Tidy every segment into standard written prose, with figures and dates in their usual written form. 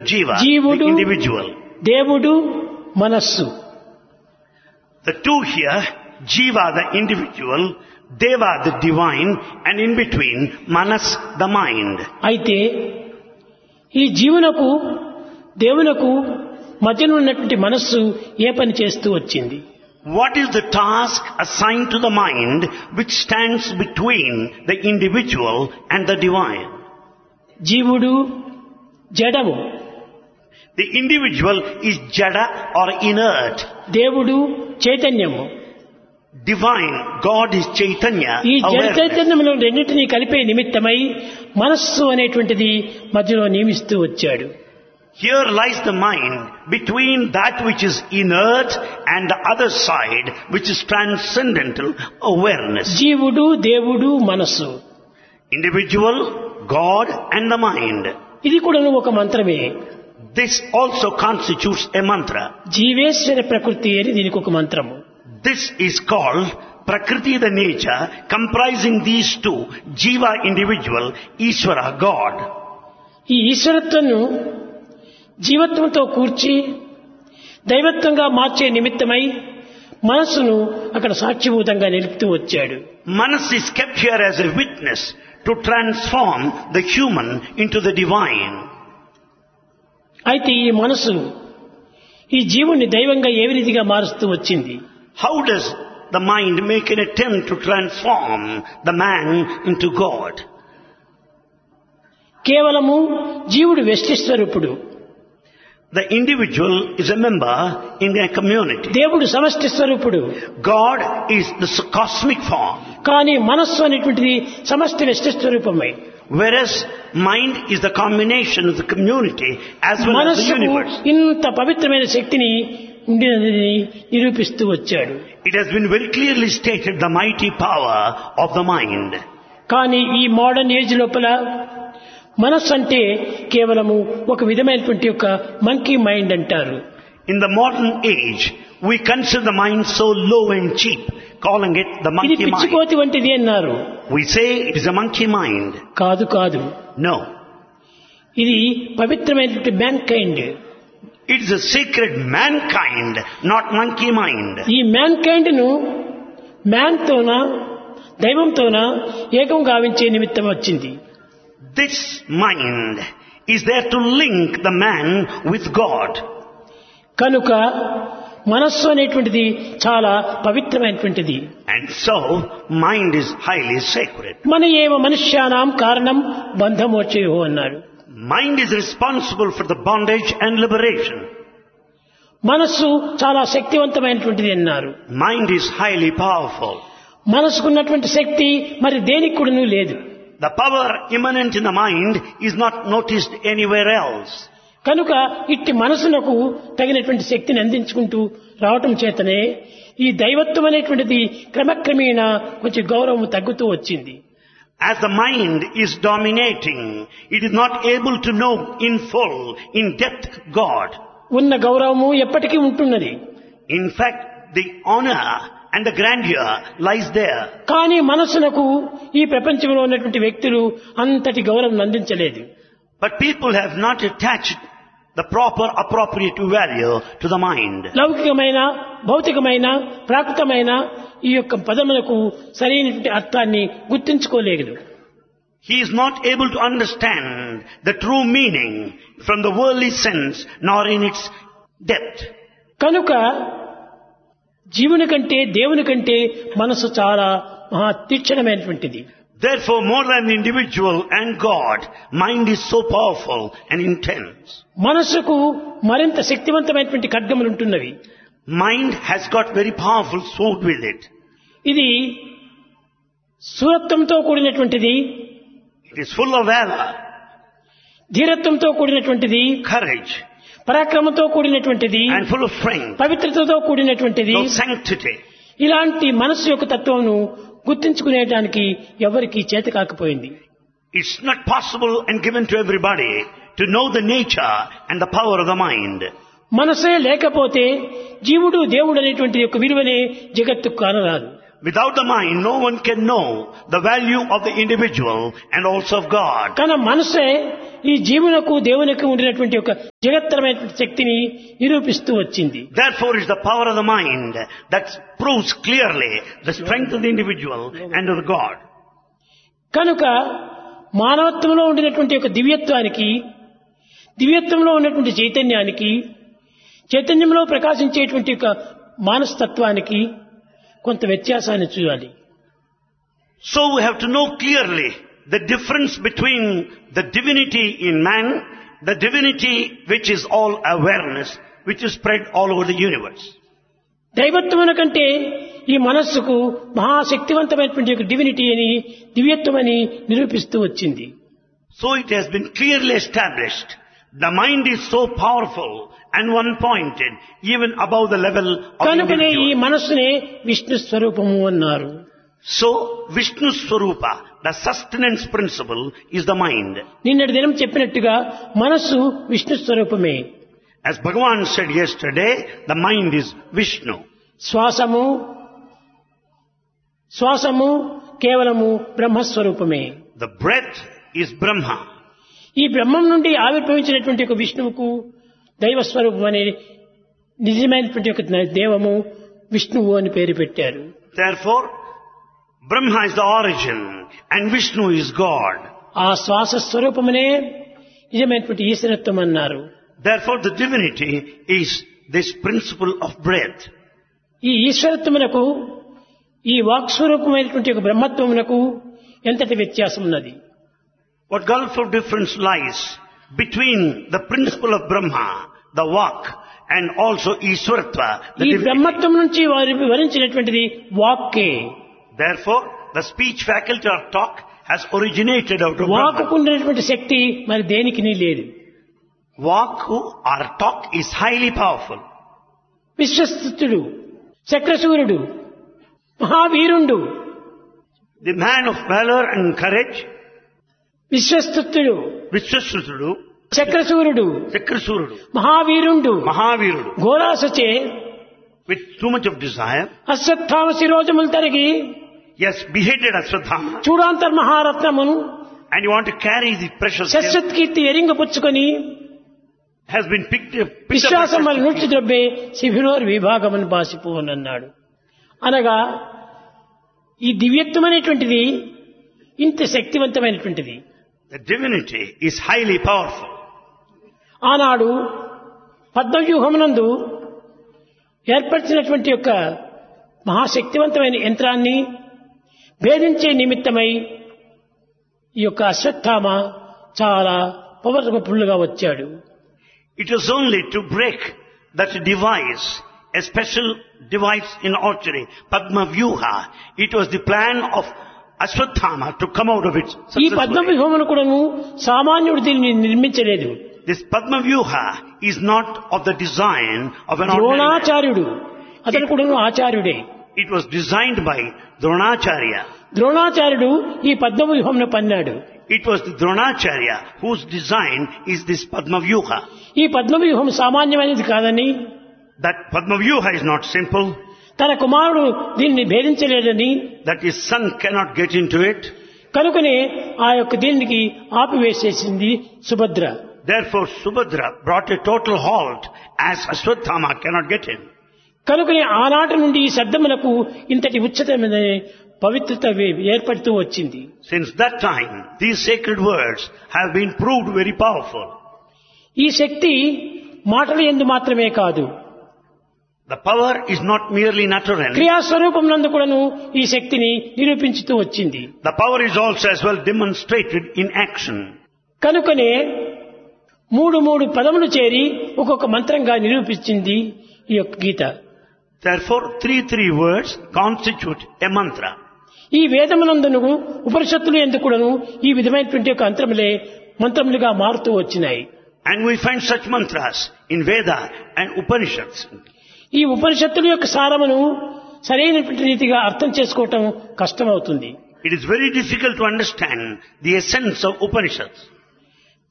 Jiva, జీవుడు, the individual. దేవుడు, మనస్సు. The two here, Jiva, the individual, Deva, the divine, and in between, Manas, the mind. అయితే ఈ జీవునకు దేవునకు మధ్యన ఉన్నటువంటి మనస్సు ఏ పని చేస్తూ వచ్చింది? What is the task assigned to the mind which stands between the individual and the divine? జీవుడు జడము, The individual is jada or inert. దేవుడు చైతన్యము. Divine, God is Chaitanya, ఈ జడ awareness. చైతన్యములను రెండింటినీ కలిపే నిమిత్తమై మనస్సు అనేటువంటిది మధ్యలో నియమిస్తూ వచ్చాడు. Here lies the mind between that which is inert and the other side which is transcendental awareness. జీవుడు, దేవుడు, మనస్సు. Individual, God and the mind. ఇది కూడా ఒక మంత్రమే. This also constitutes a mantra. జీవేశ్వర ప్రకృతి అని దీనికి ఒక మంత్రము. This is called Prakriti, the nature, comprising these two, Jiva, individual, Ishvara, God. ఈ ఈశ్వరత్వను జీవత్వంతో కూర్చి దైవత్వంగా మార్చే నిమిత్తమై మనస్సును అక్కడ సాక్షిభూతంగా నిలుపుతూ వచ్చాడు. Manas is kept here as a witness to transform the human into the divine. అయితే ఈ మనస్సు ఈ జీవుని దైవంగా ఏ రీతిగా మారుస్తూ వచ్చింది? How does the mind make an attempt to transform the man into God? కేవలము జీవుడు వ్యష్టి స్వరూపుడు, The individual is a member in a community. దేవుడు సమష్టి స్వరూపుడు. God is the cosmic form, కానీ మనస్సు అనేటువంటిది సమష్టి వ్యష్టి స్వరూపమై whereas mind is the combination of the community as well as the మనస్సుకు universe. ఇంత పవిత్రమైన శక్తిని ఉండినదని నిరూపిస్తూ వచ్చాడు. It has been very clearly stated the mighty power of the mind. కానీ ఈ మోడర్న్ ఏజ్ లోపల మనస్సు అంటే కేవలము ఒక విధమైనటువంటి ఒక మంకీ మైండ్ అంటారు. In the modern age, we consider the mind so low and cheap, calling it the ఇది monkey mind. పిచ్చికోతి వంటిది అన్నారు. We say it is a monkey mind. కాదు కాదు, No. ఇది పవిత్రమైనటువంటి man kind. It is a sacred mankind, not monkey mind. ఈ man kind ను man తోన దైవంతోన ఏకం గావించే నిమిత్తం వచ్చింది. This mind is there to link the man with God. కనుక మనస్సు అనేటువంటిది చాలా పవిత్రమైనటువంటిది. And so, mind is highly sacred. మన ఏవ మనుష్యానాం కారణం బంధమోచయో అన్నాడు. Mind is responsible for the bondage and liberation. మనస్సు చాలా శక్తివంతమైనటువంటిది అన్నారు. Mind is highly powerful. మనసుకున్నటువంటి శక్తి మరి దేనికి కూడాను లేదు. The power immanent in the mind is not noticed anywhere else. కనుక ఇట్టి మనసునకు తగినటువంటి శక్తిని అందించుకుంటూ రావటం చేతనే ఈ దైవత్వం అనేటువంటిది క్రమక్రమేణా కొంచెం గౌరవం తగ్గుతూ వచ్చింది. As the mind is dominating, it is not able to know in full, in depth, God. ఉన్న గౌరవము ఎప్పటికీ ఉంటున్నది. In fact, the honor and the grandeur lies there. కానీ మనసునకు ఈ ప్రపంచంలో ఉన్నటువంటి వ్యక్తులు అంతటి గౌరవం అందించలేదు. But people have not attached the proper appropriate value to the mind. లౌకికమైన, భౌతికమైన, ప్రాకృతమైన ఈ యొక్క పదములకు సరైనటువంటి అర్థాన్ని గుర్తించుకోలేదు. He is not able to understand the true meaning from the worldly sense nor in its depth. కనుక జీవుని కంటే దేవుని కంటే మనసు చాలా మహా తీక్షణమైనటువంటిది. Therefore, more than the individual and God, mind is so powerful and intense. మనసుకు మరింత శక్తివంతమైనటువంటి ఖడ్గములు ఉంటున్నవి. Mind has got very powerful sword with it. ఇది శూరత్వంతో కూడినటువంటిది, It is full of valor, ధీరత్వంతో కూడినటువంటిది, courage, పరాక్రమంతో కూడినటువంటిది, and full of strength, పవిత్రతతో కూడినటువంటిది. of sanctity. ఇలాంటి మనస్సు యొక్క తత్వమును గుర్తించుకునేటానికి ఎవరికి చేత కాకపోయింది. It's not possible and given to everybody to know the nature and the power of the mind. మనసే లేకపోతే జీవుడు దేవుడు అనేటువంటి యొక్క విలువనే జగత్తు కానరాదు. Without the mind, no one can know the value of the individual and also of God. కానీ మనసే ఈ జీవునకు దేవునికి ఉండినటువంటి ఒక జగత్తరమైనటువంటి శక్తిని నిరూపిస్తూ వచ్చింది. Therefore, it's the power of the mind that proves clearly the strength of the individual and of God. కనుక మానవత్వంలో ఉండినటువంటి ఒక దివ్యత్వానికి, దివ్యత్వంలో ఉన్నటువంటి చైతన్యానికి, చైతన్యంలో ప్రకాశించేటువంటి ఒక మానసతత్వానికి కొంత వ్యత్యాసాన్ని చూడాలి. So we have to know clearly the difference between the divinity in man, the divinity which is all awareness, which is spread all over the universe. దైవత్వమున కంటే ఈ మనస్సుకు మహాశక్తివంతమైనటువంటి ఒక డివినిటీ అని, దివ్యత్వం అని నిరూపిస్తూ వచ్చింది. So it has been clearly established. The mind is so powerful and one-pointed, even above the level of the కనుకనే ఈ individual. మనస్సునే విష్ణు స్వరూపము అన్నారు. So Vishnu Swarupa, the sustenance principle, is the mind. నిన్నటి దినం చెప్పినట్టుగా మనస్సు విష్ణు స్వరూపమే. As Bhagavan said yesterday, the mind is Vishnu. శ్వాసము కేవలము బ్రహ్మస్వరూపమే. The breath is Brahma. ఈ బ్రహ్మం నుండి ఆవిర్భవించినటువంటి ఒక విష్ణువుకు దైవస్వరూపం అనే నిజమైనటువంటి ఒక దేవము విష్ణువు అని పేరు పెట్టారు. Therefore, Brahma is the origin and Vishnu is God. ఆ శ్వాస స్వరూపమనే నిజమైనటువంటి ఈశ్వరత్వం అన్నారు. Therefore, the divinity is this principle of breath. ఈ ఈశ్వరత్వమునకు, ఈ వాక్ స్వరూపమైనటువంటి ఒక బ్రహ్మత్వమునకు ఎంతటి వ్యత్యాసం ఉన్నది? What gulf of difference lies between the principle of Brahma, the Vak, and also Ishwaratva, the ఈ divinity. బ్రహ్మత్వం నుంచి వారు వివరించినటువంటిది వాక్కే. Therefore, the speech faculty or talk has originated out of వాక్కు Brahma. ఉండేటువంటి శక్తి మరి దేనికి లేదు. Vaku or talk is highly powerful. విశ్వస్తుడు, చక్రసూర్యుడు, మహావీరుండు, The man of valor and courage, విశ్వస్తుడు, Vishwasrutudu, చక్రసూర్యుడు, Chakrasurudu, మహావీరుండు, Mahavirudu, ఘోరాసచే with too much of desire, Ashwatthama శిరోజములు తరిగి yes, beheaded Aswathama, చూడాంతర్ మహారత్నమును and you want to carry the precious gift, శస్త్రకీర్తి ఎరింగపుచ్చుకొని has been picked up విశ్వాసం వల్ల precious నూర్చి gift. ద్రబ్బే శిబిరోర్ విభాగమని బాసిపోనన్నాడు. అనగా ఈ దివ్యత్వం అనేటువంటిది ఇంత శక్తివంతమైనటువంటిది. The divinity is highly powerful. ఆనాడు పద్మవ్యూహమునందు ఏర్పరిచినటువంటి యొక్క మహాశక్తివంతమైన యంత్రాన్ని భేదించే నిమిత్తమై ఈ యొక్క అశ్వత్థామ చాలా పవర్ఫుల్గా వచ్చాడు. It was only to break that device, a special device in archery, Padma Vyuha. It was the plan of Aswathama to come out of it ఈ successfully. పద్మవ్యూహమును కూడాను సామాన్యుడు దీన్ని నిర్మించలేదు. This Padma Vyuha is not of the design of an ordinary man. ద్రోణాచార్యుడు, అతను కూడాను ఆచార్యుడే. It was designed by Dronacharya. ద్రోణాచార్యుడు ఈ పద్మవ్యూహమును పన్నాడు. It was the Dronacharya whose design is this Padma Vyuha. ఈ పద్మవ్యూహం సామాన్యమైనది కాదని, That Padma Vyuha is not simple, తన కుమారుడు దీన్ని భేదించలేదని, that his son cannot get into it. కనుకనే ఆ యొక్క దీనికి ఆపివేసేసింది Subhadra. Therefore, Subhadra brought a total halt as Aswathama cannot get in. కనుకనే ఆనాటి నుండి ఈ శబ్దములకు ఇంతటి ఉచ్ఛతమైన పవిత్రత ఏర్పడుతూ వచ్చింది. Since that time, these sacred words have been proved very powerful. ఈ శక్తి మాటల యందు మాత్రమే కాదు, The power is not merely natural. క్రియాస్వరూపం నందు కూడాను ఈ శక్తిని నిరూపించుతూ వచ్చింది. The power is also as well demonstrated in action. కనుకనే మూడు పదములు చేరి ఒక్కొక్క మంత్రంగా నిరూపించింది ఈ యొక్క గీత. Therefore, three words constitute a mantra. ఈ వేదమునందును ఉపనిషత్తులు ఎందుకు కూడాను ఈ విధమైనటువంటి యొక్క మంత్రములుగా మారుతూ వచ్చినాయి. And we find such mantras in Veda and Upanishads. ఈ ఉపనిషత్తుల యొక్క సారమును సరైనటువంటి రీతిగా అర్థం చేసుకోవటం కష్టమవుతుంది. It is very difficult to understand the essence of Upanishads.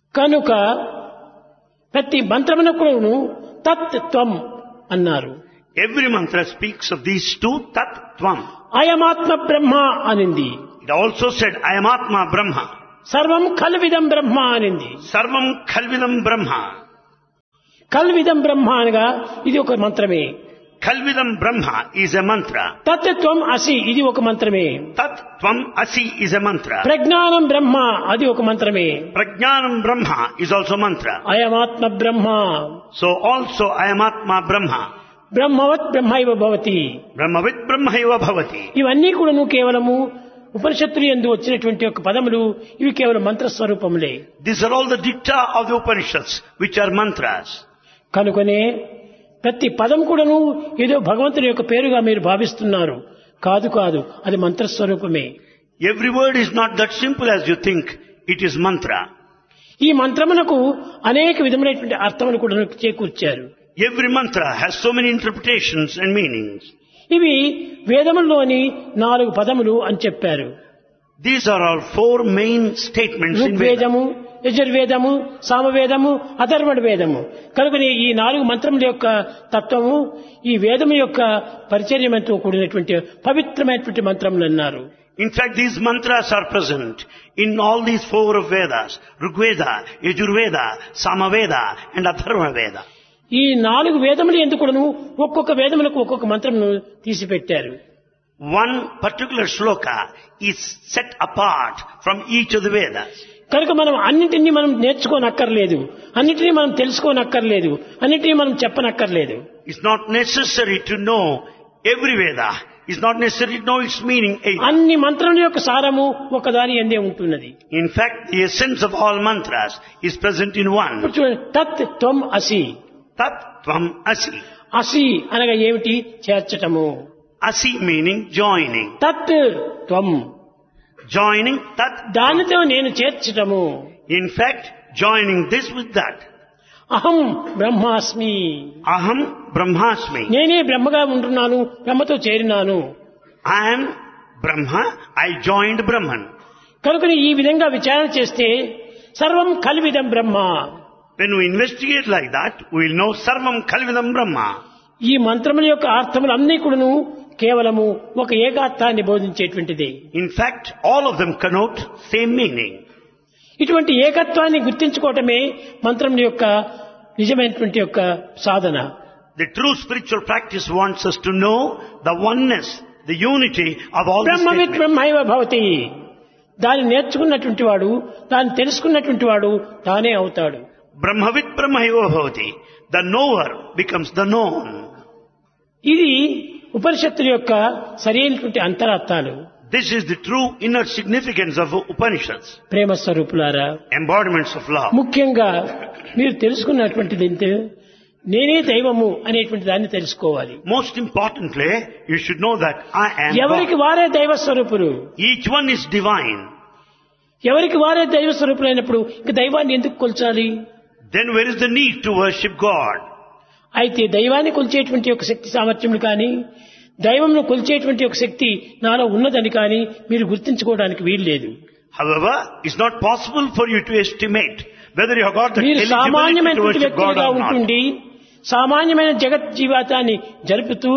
కనుక ప్రతి మంత్రమునకు తత్ త్వం అన్నారు. Every mantra speaks of these two, Tat, Tvam. అయమాత్మ బ్రహ్మ అనింది. It also said, I am Atma Brahma. సర్వం కల్విదం బ్రహ్మ అనింది. Sarvam Khalvidam Brahma. కల్విదం బ్రహ్మ అనగా ఇది ఒక మంత్రమే. Khalvidam Brahma is a mantra. తత్వం అసి ఇది ఒక మంత్రమే. Tat, Tvam, Asi is a mantra. ప్రజ్ఞానం బ్రహ్మ అది ఒక మంత్రమే. Prajnanam Brahma is also mantra. అయమాత్మ Brahma. So also I am Atma Brahma. బ్రహ్మవత్ బ్రహ్మైవ Bhavati. Brahmavit Brahmaiva Bhavati. ఇవన్నీ కూడాను కేవలము ఉపనిషత్తులు యందు వచ్చినటువంటి ఒక పదములు. ఇవి కేవలం మంత్ర స్వరూపములే. These are all the dicta of the Upanishads, which are mantras. కనుకనే ప్రతి పదం కూడాను ఏదో భగవంతుని యొక్క పేరుగా మీరు భావిస్తున్నారు. కాదు కాదు, అది మంత్ర స్వరూపమే. Every word is not that simple as you think. It is mantra. ఈ మంత్రమునకు అనేక విధములైనటువంటి అర్థములు కూడా చేకూర్చారు. Every mantra has so many interpretations and meanings. ఇవి వేదముల్లోని 4 పదములు అని చెప్పారు. These are all 4 main statements in Veda. ఋగ్వేదము, యజుర్వేదము, సామవేదము, Atharvana వేదము. కనుకనే ఈ 4 మంత్రముల యొక్క తత్వము ఈ వేదము యొక్క పరిచర్యతో కూడినటువంటి పవిత్రమైనటువంటి మంత్రములు అన్నారు. In fact, these mantras are present in all these 4 of Vedas. Rigveda, Yajurveda, Samaveda and Atharvana Veda. ఈ 4 వేదములు ఎందుకును ఒక్కొక్క వేదములకు ఒక్కొక్క మంత్రమును తీసిపెట్టారు. One particular shloka is set apart from each of the Vedas. కనుక మనం అన్నింటినీ మనం నేర్చుకోనక్కర్లేదు, అన్నింటినీ మనం తెలుసుకోనక్కర్లేదు, అన్నింటినీ మనం చెప్పనక్కర్లేదు. It's not necessary to know every Veda. It's not necessary to know its meaning either. అన్ని మంత్రముల యొక్క సారము ఒకదాని యందే ఉంటున్నది. In fact, the essence of all mantras is present in one. ఇప్పుడు చూడండి, తత్ త్వం అసి. Tat, Tvam, Asi. అసి అనగా ఏమిటి? చేర్చటము. Asi meaning joining. తత్ త్వం, Joining Tat. దానితో నేను చేర్చటము. In fact, joining this with that. అహం బ్రహ్మాస్మి, Aham Brahmasmi. నేనే బ్రహ్మగా ఉంటున్నాను, బ్రహ్మతో చేరినాను. I am Brahma. I joined Brahman. కనుక ఈ విధంగా విచారణ చేస్తే సర్వం కల్విదం బ్రహ్మ. When we investigate like that, we will know Sarvam Khalvidam Brahma. ఈ మంత్రముల యొక్క అర్థములు అన్నీ కూడాను కేవలము ఒక ఏకార్థాన్ని బోధించేటువంటిది. In fact, all of them connote same meaning. ఇటువంటి ఏకత్వాన్ని గుర్తించుకోవటమే మంత్రముల యొక్క నిజమైనటువంటి యొక్క సాధన. The true spiritual practice wants us to know the oneness, the unity of all the బ్రహ్మవిత్ statements. బ్రహ్మైవ భవతి. దాన్ని నేర్చుకున్నటువంటి వాడు, దాన్ని తెలుసుకున్నటువంటి వాడు తానే అవుతాడు. Brahmavit Brahmaiva Bhavati. The knower becomes the known. ఇది ఉపనిషత్తుల యొక్క సరైనటువంటి అంతరార్థాలు. This is the true inner significance of Upanishads. ప్రేమ స్వరూపులారా, Embodiments of love. ముఖ్యంగా మీరు తెలుసుకున్నటువంటిది ఏంటి? నేనే దైవము అనేటువంటి దాన్ని తెలుసుకోవాలి. Most importantly, you should know that I am ఎవరికి God. వారే దైవ స్వరూపులు. Each one is divine. ఎవరికి వారే దైవ స్వరూపులైనప్పుడు ఇంక దైవాన్ని ఎందుకు కొల్చాలి? Then where is the need to worship God? అయితే దైవాన్ని కొలిచేటువంటి ఒక శక్తి సామర్థ్యములు కానీ, దైవంను కొలిచేటువంటి ఒక శక్తి నాలో ఉన్నదని కానీ మీరు గుర్తించుకోవడానికి వీల్లేదు. However, it's not possible for you to estimate whether you have got the మీరు eligibility to సామాన్యమైనటువంటి worship God వ్యక్తులుగా or not. ఉంటుండి సామాన్యమైన జగత్ జీవితాన్ని జరుపుతూ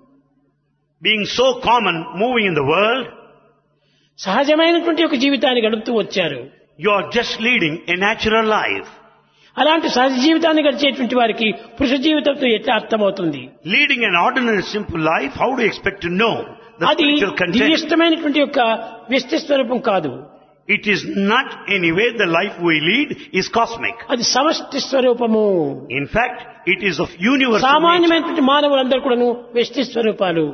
Being so common, moving in the world, సహజమైనటువంటి ఒక జీవితాన్ని గడుపుతూ వచ్చారు. you are just leading a natural life. అలాంటి సహజ జీవితాన్ని గడిచేటువంటి వారికి పురుష జీవితంతో ఎట్లా అర్థమవుతుంది? Leading an ordinary simple life, how do you expect to know the అది spiritual content? దివ్యష్టమైనటువంటి యొక్క వ్యక్తి స్వరూపం కాదు. It is not anyway the life we lead is cosmic. అది సమష్టి స్వరూపము. In fact, it is of universal nature. సామాన్యమైనటువంటి మానవులందరూ కూడాను వ్యష్టి స్వరూపాలు.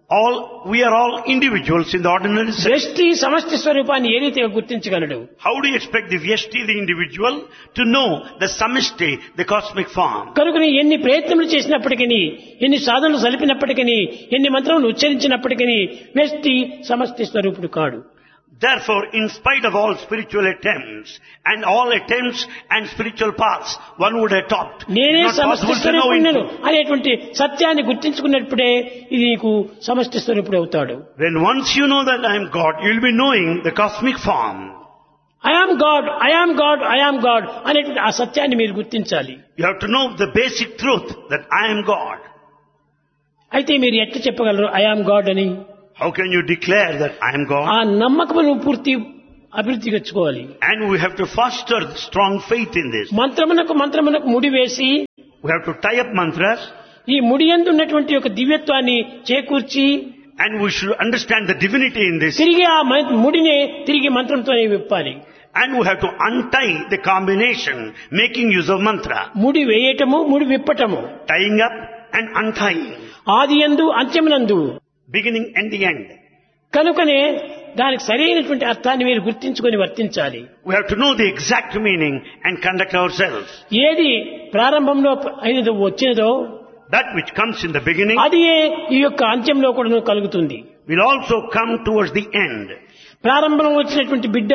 We are all individuals in the ordinary sense. వ్యష్టి సమష్టి స్వరూపాన్ని ఏ రీతిగా గుర్తించగలడు? How do you expect the Vyashti, the individual, to know the Samishti, the cosmic form? కనుకని ఎన్ని ప్రయత్నములు చేసినప్పటికీ, ఎన్ని సాధనలు సలిపినప్పటికీ, ఎన్ని మంత్రములు ఉచ్చరించినప్పటికీ వ్యష్టి సమష్టి స్వరూపుడు కాడు. Therefore, in spite of all spiritual attempts and all attempts and spiritual paths one would adopt, నేనే it's not సమష్టి possible to know స్వరూపుణ్ణి into. అనేటువంటి సత్యాన్ని గుర్తించుకున్నప్పుడే ఇది నీకు సమష్టి స్వరూపుడు అవుతాడు. When once you know that I am God, you will be knowing the cosmic form. I am God, I am God, I am God అనేటువంటి ఆ సత్యాన్ని మీరు గుర్తించాలి. You have to know the basic truth that I am God. అయితే మీరు ఎట్లా చెప్పగలరు I am God అని? How can you declare that I am God? ఆ నమ్మకమును పూర్తి అభివృద్ధి తెచ్చుకోవాలి. And we have to foster strong faith in this. మంత్రమునకు ముడి వేసి We have to tie up mantras, ఈ ముడి యందు ఉన్నటువంటి ఒక దివ్యత్వాన్ని చేకూర్చి and we should understand the divinity in this. తిరిగి ఆ ముడినే తిరిగి మంత్రంతోనే విప్పాలి. And we have to untie the combination, making use of mantra. ముడి వేయటము, ముడి విప్పటము, Tying up and untying. ఆది యందు అంత్యమునందు, Beginning and the end. కనుకనే దానికి సరైనటువంటి అర్థాన్ని మీరు గుర్తించుకొని వర్తించాలి. We have to know the exact meaning and conduct ourselves. ఏది ప్రారంభంలో అయినదో వచ్చినదో That which comes in the beginning అది ఈ యొక్క అంత్యంలో కూడా కలుగుతుంది. will also come towards the end. ప్రారంభంలో వచ్చినటువంటి బిడ్డ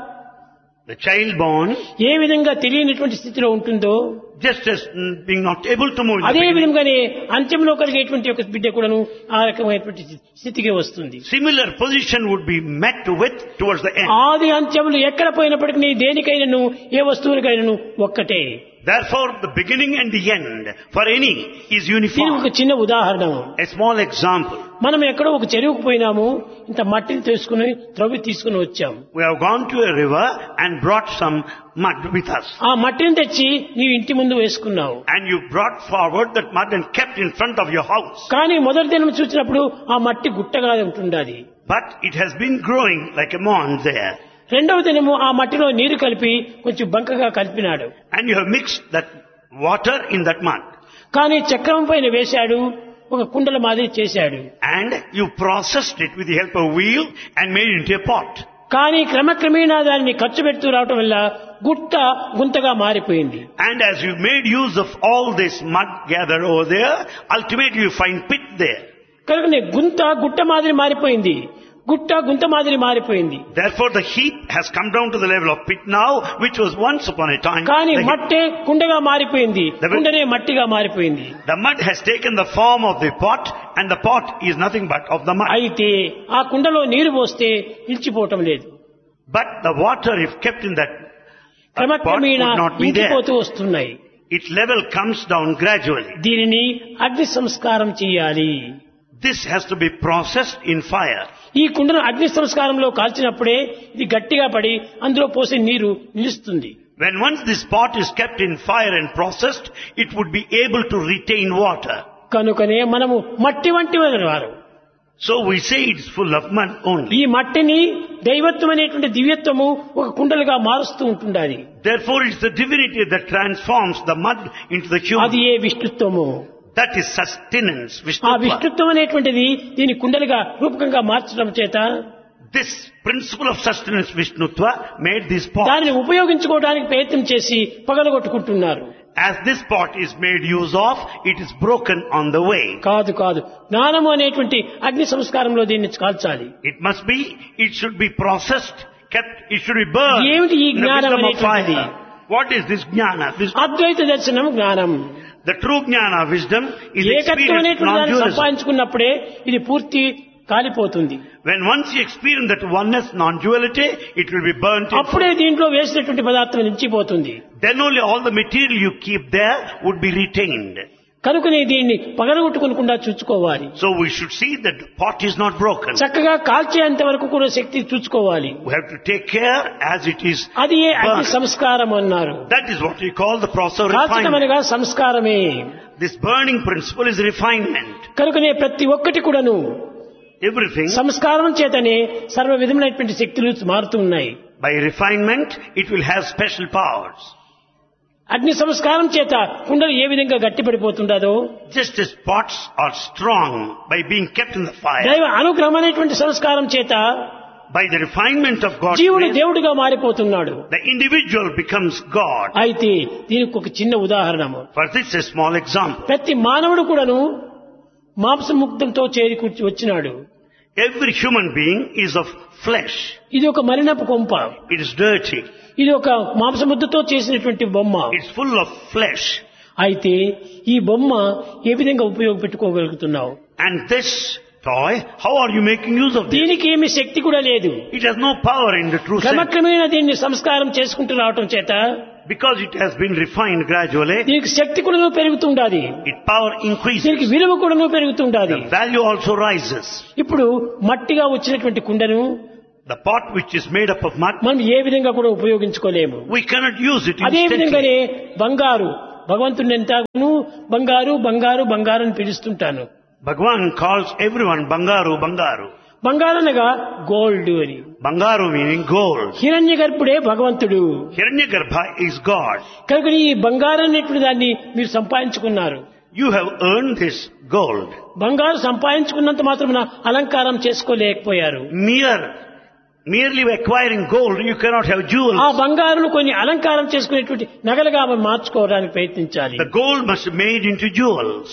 The child born, ఏ విధంగా తెలియనటువంటి స్థితిలో ఉంటుందో just as being not able to move in the అదే beginning, విధంగానే అంత్యంలో కలిగేటువంటి ఒక బిడ్డ కూడాను ఆ రకమైనటువంటి స్థితికి వస్తుంది. similar position would be met with towards the end. ఆది అంత్యములు ఎక్కడ పోయినప్పటికీ దేనికైనాను ఏ వస్తువులకైనాను ఒక్కటే. Therefore, the beginning and the end for any is దీనికి uniform. ఒక చిన్న ఉదాహరణ. A small example. మనం ఎక్కడో ఒక చెరువుకు పోయినాము, ఇంత మట్టిని తీసుకుని వచ్చాము. We have gone to a river and brought some mud with us. ఆ మట్టిని తెచ్చి నీవు ఇంటి ముందు వేసుకున్నావు. And you brought forward that mud and kept in front of your house. కానీ మొదటి దినం చూసినప్పుడు ఆ మట్టి గుట్టగా ఉంటుండాది. But it has been growing like a mound there. రెండవ దినము ఆ మట్టిలో నీరు కలిపి కొంచెం బంకగా కలిపినాడు. And you have mixed that water in that mud. కానీ చక్రం పైన వేశాడు, ఒక కుండల మాదిరి చేశాడు. And you processed it with the help of wheel and made it into a pot. కానీ క్రమక్రమేణా దానిని ఖర్చు పెడుతూ రావటం వల్ల గుంతగా మారిపోయింది. And as you made use of all this mud gathered over there, ultimately you find pit there. కనుకనే గుట్ట మాదిరి మారిపోయింది, గుంత మాదిరి మారిపోయింది. Therefore the heap has come down to the level of pit now, which was once upon a time. కానీ మట్టే కుండగా మారిపోయింది, కుండనే మట్టిగా మారిపోయింది. The mud has taken the form of the pot, and the pot is nothing but of the mud. అయితే ఆ కుండలో నీరు పోస్తే నిలిచిపోవటం లేదు. But the water, if kept in that pot, క్రమక్రమేణా would not be there. ఇంకిపోతూ వస్తున్నాయి. Its level comes down gradually. దీనిని అగ్ని సంస్కారం చేయాలి. This has to be processed in fire. ఈ కుండను అగ్ని సంస్కారంలో కాల్చినప్పుడే ఇది గట్టిగా పడి అందులో పోసే నీరు నిలుస్తుంది. When once this pot is kept in fire and processed, it would be able to retain water. కనుకనే మనము మట్టి వంటి వారు. So we say it's full of mud only. ఈ మట్టిని దైవత్వం అనేటువంటి దివ్యత్వము ఒక కుండలుగా మారుస్తూ ఉంటుండాలి. Therefore it's the divinity that transforms the mud into the human. అది ఏ విష్ణుత్వము. That is sustenance, ఆ Vishnutva. విష్ణుత్వం అనేటువంటిది దీని కుండలుగా రూపకంగా మార్చడం చేత This principle of sustenance, Vishnutva, made this pot. దానిని ఉపయోగించుకోవడానికి ప్రయత్నం చేసి పగలగొట్టుకుంటున్నారు. As this pot is made use of, it is broken on the way. కాదు జ్ఞానము అనేటువంటి అగ్ని సంస్కారంలో దీన్ని కాల్చాలి. It should be processed, kept, it should be burned ఏమిటి ఈ in the జ్ఞానం wisdom of అనేటువంటిది? fire. What is this jnana? అద్వైత దర్శనం జ్ఞానం. The true jnana, wisdom, is ఏకత్వం experienced అనేటువంటి దాన్ని non-dualism. సంపాదించుకున్నప్పుడే ఇది పూర్తి కాలిపోతుంది. When once you experience that oneness, non-duality, it will be burnt. అప్పుడే దీంట్లో వేసినటువంటి పదార్థం నిలిచిపోతుంది. Then only all the material you keep there would be retained. కనుకనే దీన్ని పగలగొట్టుకోకుండా చూసుకోవాలి. So we should see that the pot is not broken. చక్కగా కాల్చేంత వరకు కూడా శక్తి చూసుకోవాలి. We have to take care as it is అది ఏ అగ్ని burned. సంస్కారం అన్నారు. That is what we call the process of కాల్చడం refinement. అనగా సంస్కారమే. This burning principle is refinement. కనుకనే ప్రతి ఒక్కటి కూడాను Everything, సంస్కారం చేతనే సర్వ విధములైనటువంటి శక్తులు మారుతూ ఉన్నాయి. by refinement, it will have special powers. అగ్ని సంస్కారం చేత కుండలు ఏ విధంగా గట్టిపడిపోతుండదో, Just as pots are strong by being kept in the fire, దైవ అనుగ్రహం అనేటువంటి సంస్కారం చేత by the refinement of God's జీవుడు grace, దేవుడిగా మారిపోతున్నాడు. the individual becomes God. అయితే దీనికి ఒక చిన్న ఉదాహరణము. For this, a small example. ప్రతి మానవుడు కూడాను మాంసముక్తంతో చేరికూర్చి వచ్చినాడు. Every human being is of flesh. ఇది ఒక మలినపు కొంప. It is dirty. ఇది ఒక మాంసముద్దతో చేసినటువంటి బొమ్మ. It's full of flesh. అయితే ఈ బొమ్మ ఏ విధంగా ఉపయోగపెట్టుకోగలుగుతున్నావు? And this toy, how are you making use of this? దీనికి ఏమి శక్తి కూడా లేదు. It has no power in the true sense. క్రమక్రమేణా దీన్ని సంస్కారం చేసుకుంటూ రావటం చేత Because it has been refined gradually, దీనికి శక్తి కూడా పెరుగుతుండాలి, its power దీనికి increases. విలువ కూడా పెరుగుతుండాలి. The value also rises. ఇప్పుడు మట్టిగా వచ్చినటువంటి కుండను The pot which is made up of mud, మనం ఏ విధంగా కూడా ఉపయోగించుకోలేము. we cannot use it అదే instantly. విధంగానే బంగారు, భగవంతుని ఎంతగానో బంగారు బంగారు బంగారు అని పిలుస్తుంటాను. Bhagwan calls everyone Bangaru, Bangaru. బంగారు అనగా గోల్డ్ అని. Bangaru meaning gold. హిరణ్య గర్భుడే భగవంతుడు. Hiranyagarbha is God. కనుక ఈ బంగారు అనేటువంటి దాన్ని మీరు సంపాదించుకున్నారు. You have earned this gold. బంగారు సంపాదించుకున్నంత మాత్రమున అలంకారం చేసుకోలేకపోయారు. Merely acquiring gold, you cannot have jewels. ఆ బంగారును కొన్ని అలంకారం చేసుకునేటువంటి నగలుగా మనం మార్చుకోవడానికి ప్రయత్నించాలి. The gold must be made into jewels.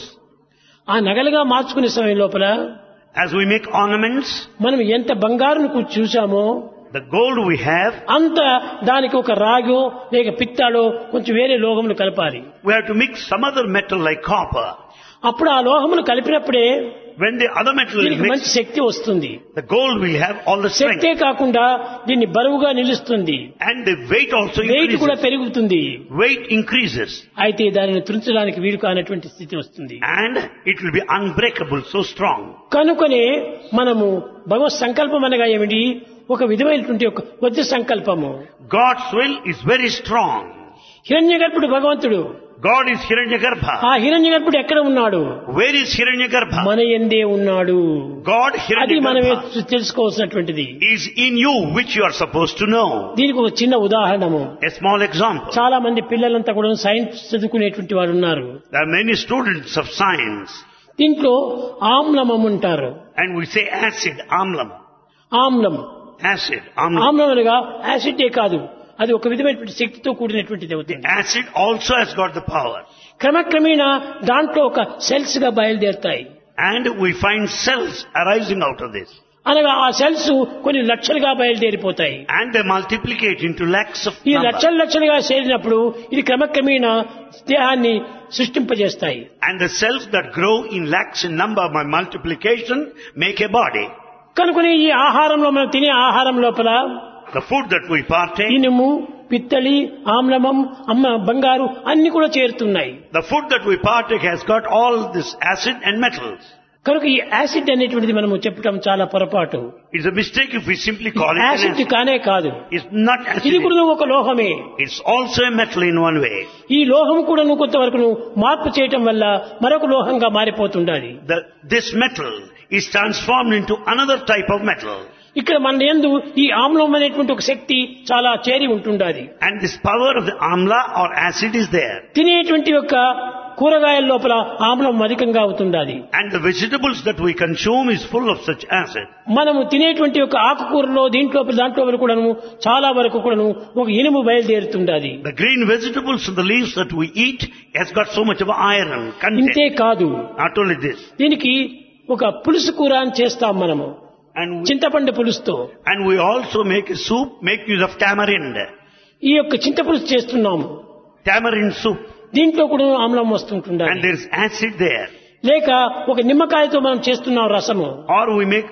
ఆ నగలుగా మార్చుకునే సమయం లోపల As we make ornaments, మనం ఎంత బంగారును చూసామో the gold we have, అంత దానికి ఒక రాగో లేక పిత్తాడో కొంచెం వేరే లోహములు కలపాలి. we have to mix some other metal like copper. అప్పుడు ఆ లోహములు కలిపినప్పుడే When the other metal is దీనికి మంచి mixed, శక్తి వస్తుంది. the gold will have all the strength. శక్తే కాకుండా దీన్ని బరువుగా నిలుస్తుంది, And the weight also wait కూడా increases. పెరుగుతుంది. Weight increases. అయితే దానిని తుంచడానికి వీలు కానటువంటి స్థితి వస్తుంది. And it will be unbreakable, so strong. కనుకనే మనము భగవత్ సంకల్పం అనగా ఏమిటి, ఒక విధమైనటువంటి ఒక కొద్ది సంకల్పము. God's will is very strong. హిరణ్య గర్భుడు భగవంతుడు. God is Hiranyagarbha. ఆ హిరణ్య గర్భుడు ఎక్కడ ఉన్నాడు? Where is Hiranyagarbha? మన యందే ఉన్నాడు. God అది మనమే Hiranyagarbha తెలుసుకోవాల్సినటువంటిది. is in you, which you are supposed to know. దీనికి ఒక చిన్న ఉదాహరణము. A small example. చాలా మంది పిల్లలంతా కూడా సైన్స్ చదువుకునేటువంటి వారు ఉన్నారు. There are many students of science, దీంట్లో ఆమ్లమం ఉంటారు. and we say acid, amlam. ఆమ్లం, Acid, amlam. ఆమ్లం అనగా యాసిడే కాదు, అది ఒక విధమైనటువంటి శక్తితో కూడినటువంటిది అవుతుంది. Acid also has got the power. క్రమక్రమేణా దాంట్లో ఒక సెల్స్ గా బయలుదేరుతాయి. And we find cells arising out of this. అనగా ఆ సెల్స్ కొన్ని లక్షలుగా బయలుదేరిపోతాయి. And they multiplicate into lakhs of ఈ number. లక్షలుగా చేరినప్పుడు ఇది క్రమక్రమేణా దేహాన్ని సృష్టింపజేస్తాయి. And the cells that grow in lakhs in number by multiplication make a body. కనుకనే ఈ ఆహారంలో మనం తినే ఆహారం లోపల The food that we partake, ఇనుము, పిత్తలి, ఆమ్లమం, బంగారు అన్ని కూడా చేరుతున్నాయి. the food that we partake has got all this acid and metals. కనుక ఈ యాసిడ్ అనేటువంటిది మనము చెప్పడం చాలా పొరపాటు. It's a mistake if we simply call it an acid acid. కానే కాదు, It's not ఇది acid. కూడా ఒక లోహమే. It's also a metal in one way. ఈ లోహం కూడా కొంతవరకు మార్పు చేయటం వల్ల మరొక లోహంగా మారిపోతుండాలి. This metal is transformed into another type of metal. ఇక్కడ మన యందు ఈ ఆమ్లం అనేటువంటి ఒక శక్తి చాలా చేరి ఉంటుండాలి. And this power of the amla or acid is there. తినేటువంటి యొక్క కూరగాయల లోపల ఆమ్లం అధికంగా అవుతుండాలి. And the vegetables that we consume is full of such acid. మనము తినేటువంటి ఒక ఆకుకూరలో దాంట్లో కూడాను చాలా వరకు కూడాను ఒక ఇనుము బయలుదేరుతుండాలి. The green vegetables and the leaves that we eat has got so much of iron content. ఇంతే కాదు, Not only this. దీనికి ఒక పులుసు కూర అని చేస్తాం మనము, చింతపండు పులుసుతో. And we also make a soup, make use of tamarind. ఈ యొక్క చింతపులుసు చేస్తున్నాము, Tamarind soup. దీంట్లో కూడా ఆమ్లం And వస్తుంటుండాలి. there is acid there. లేక ఒక నిమ్మకాయతో మనం చేస్తున్నాం రసము. Or we make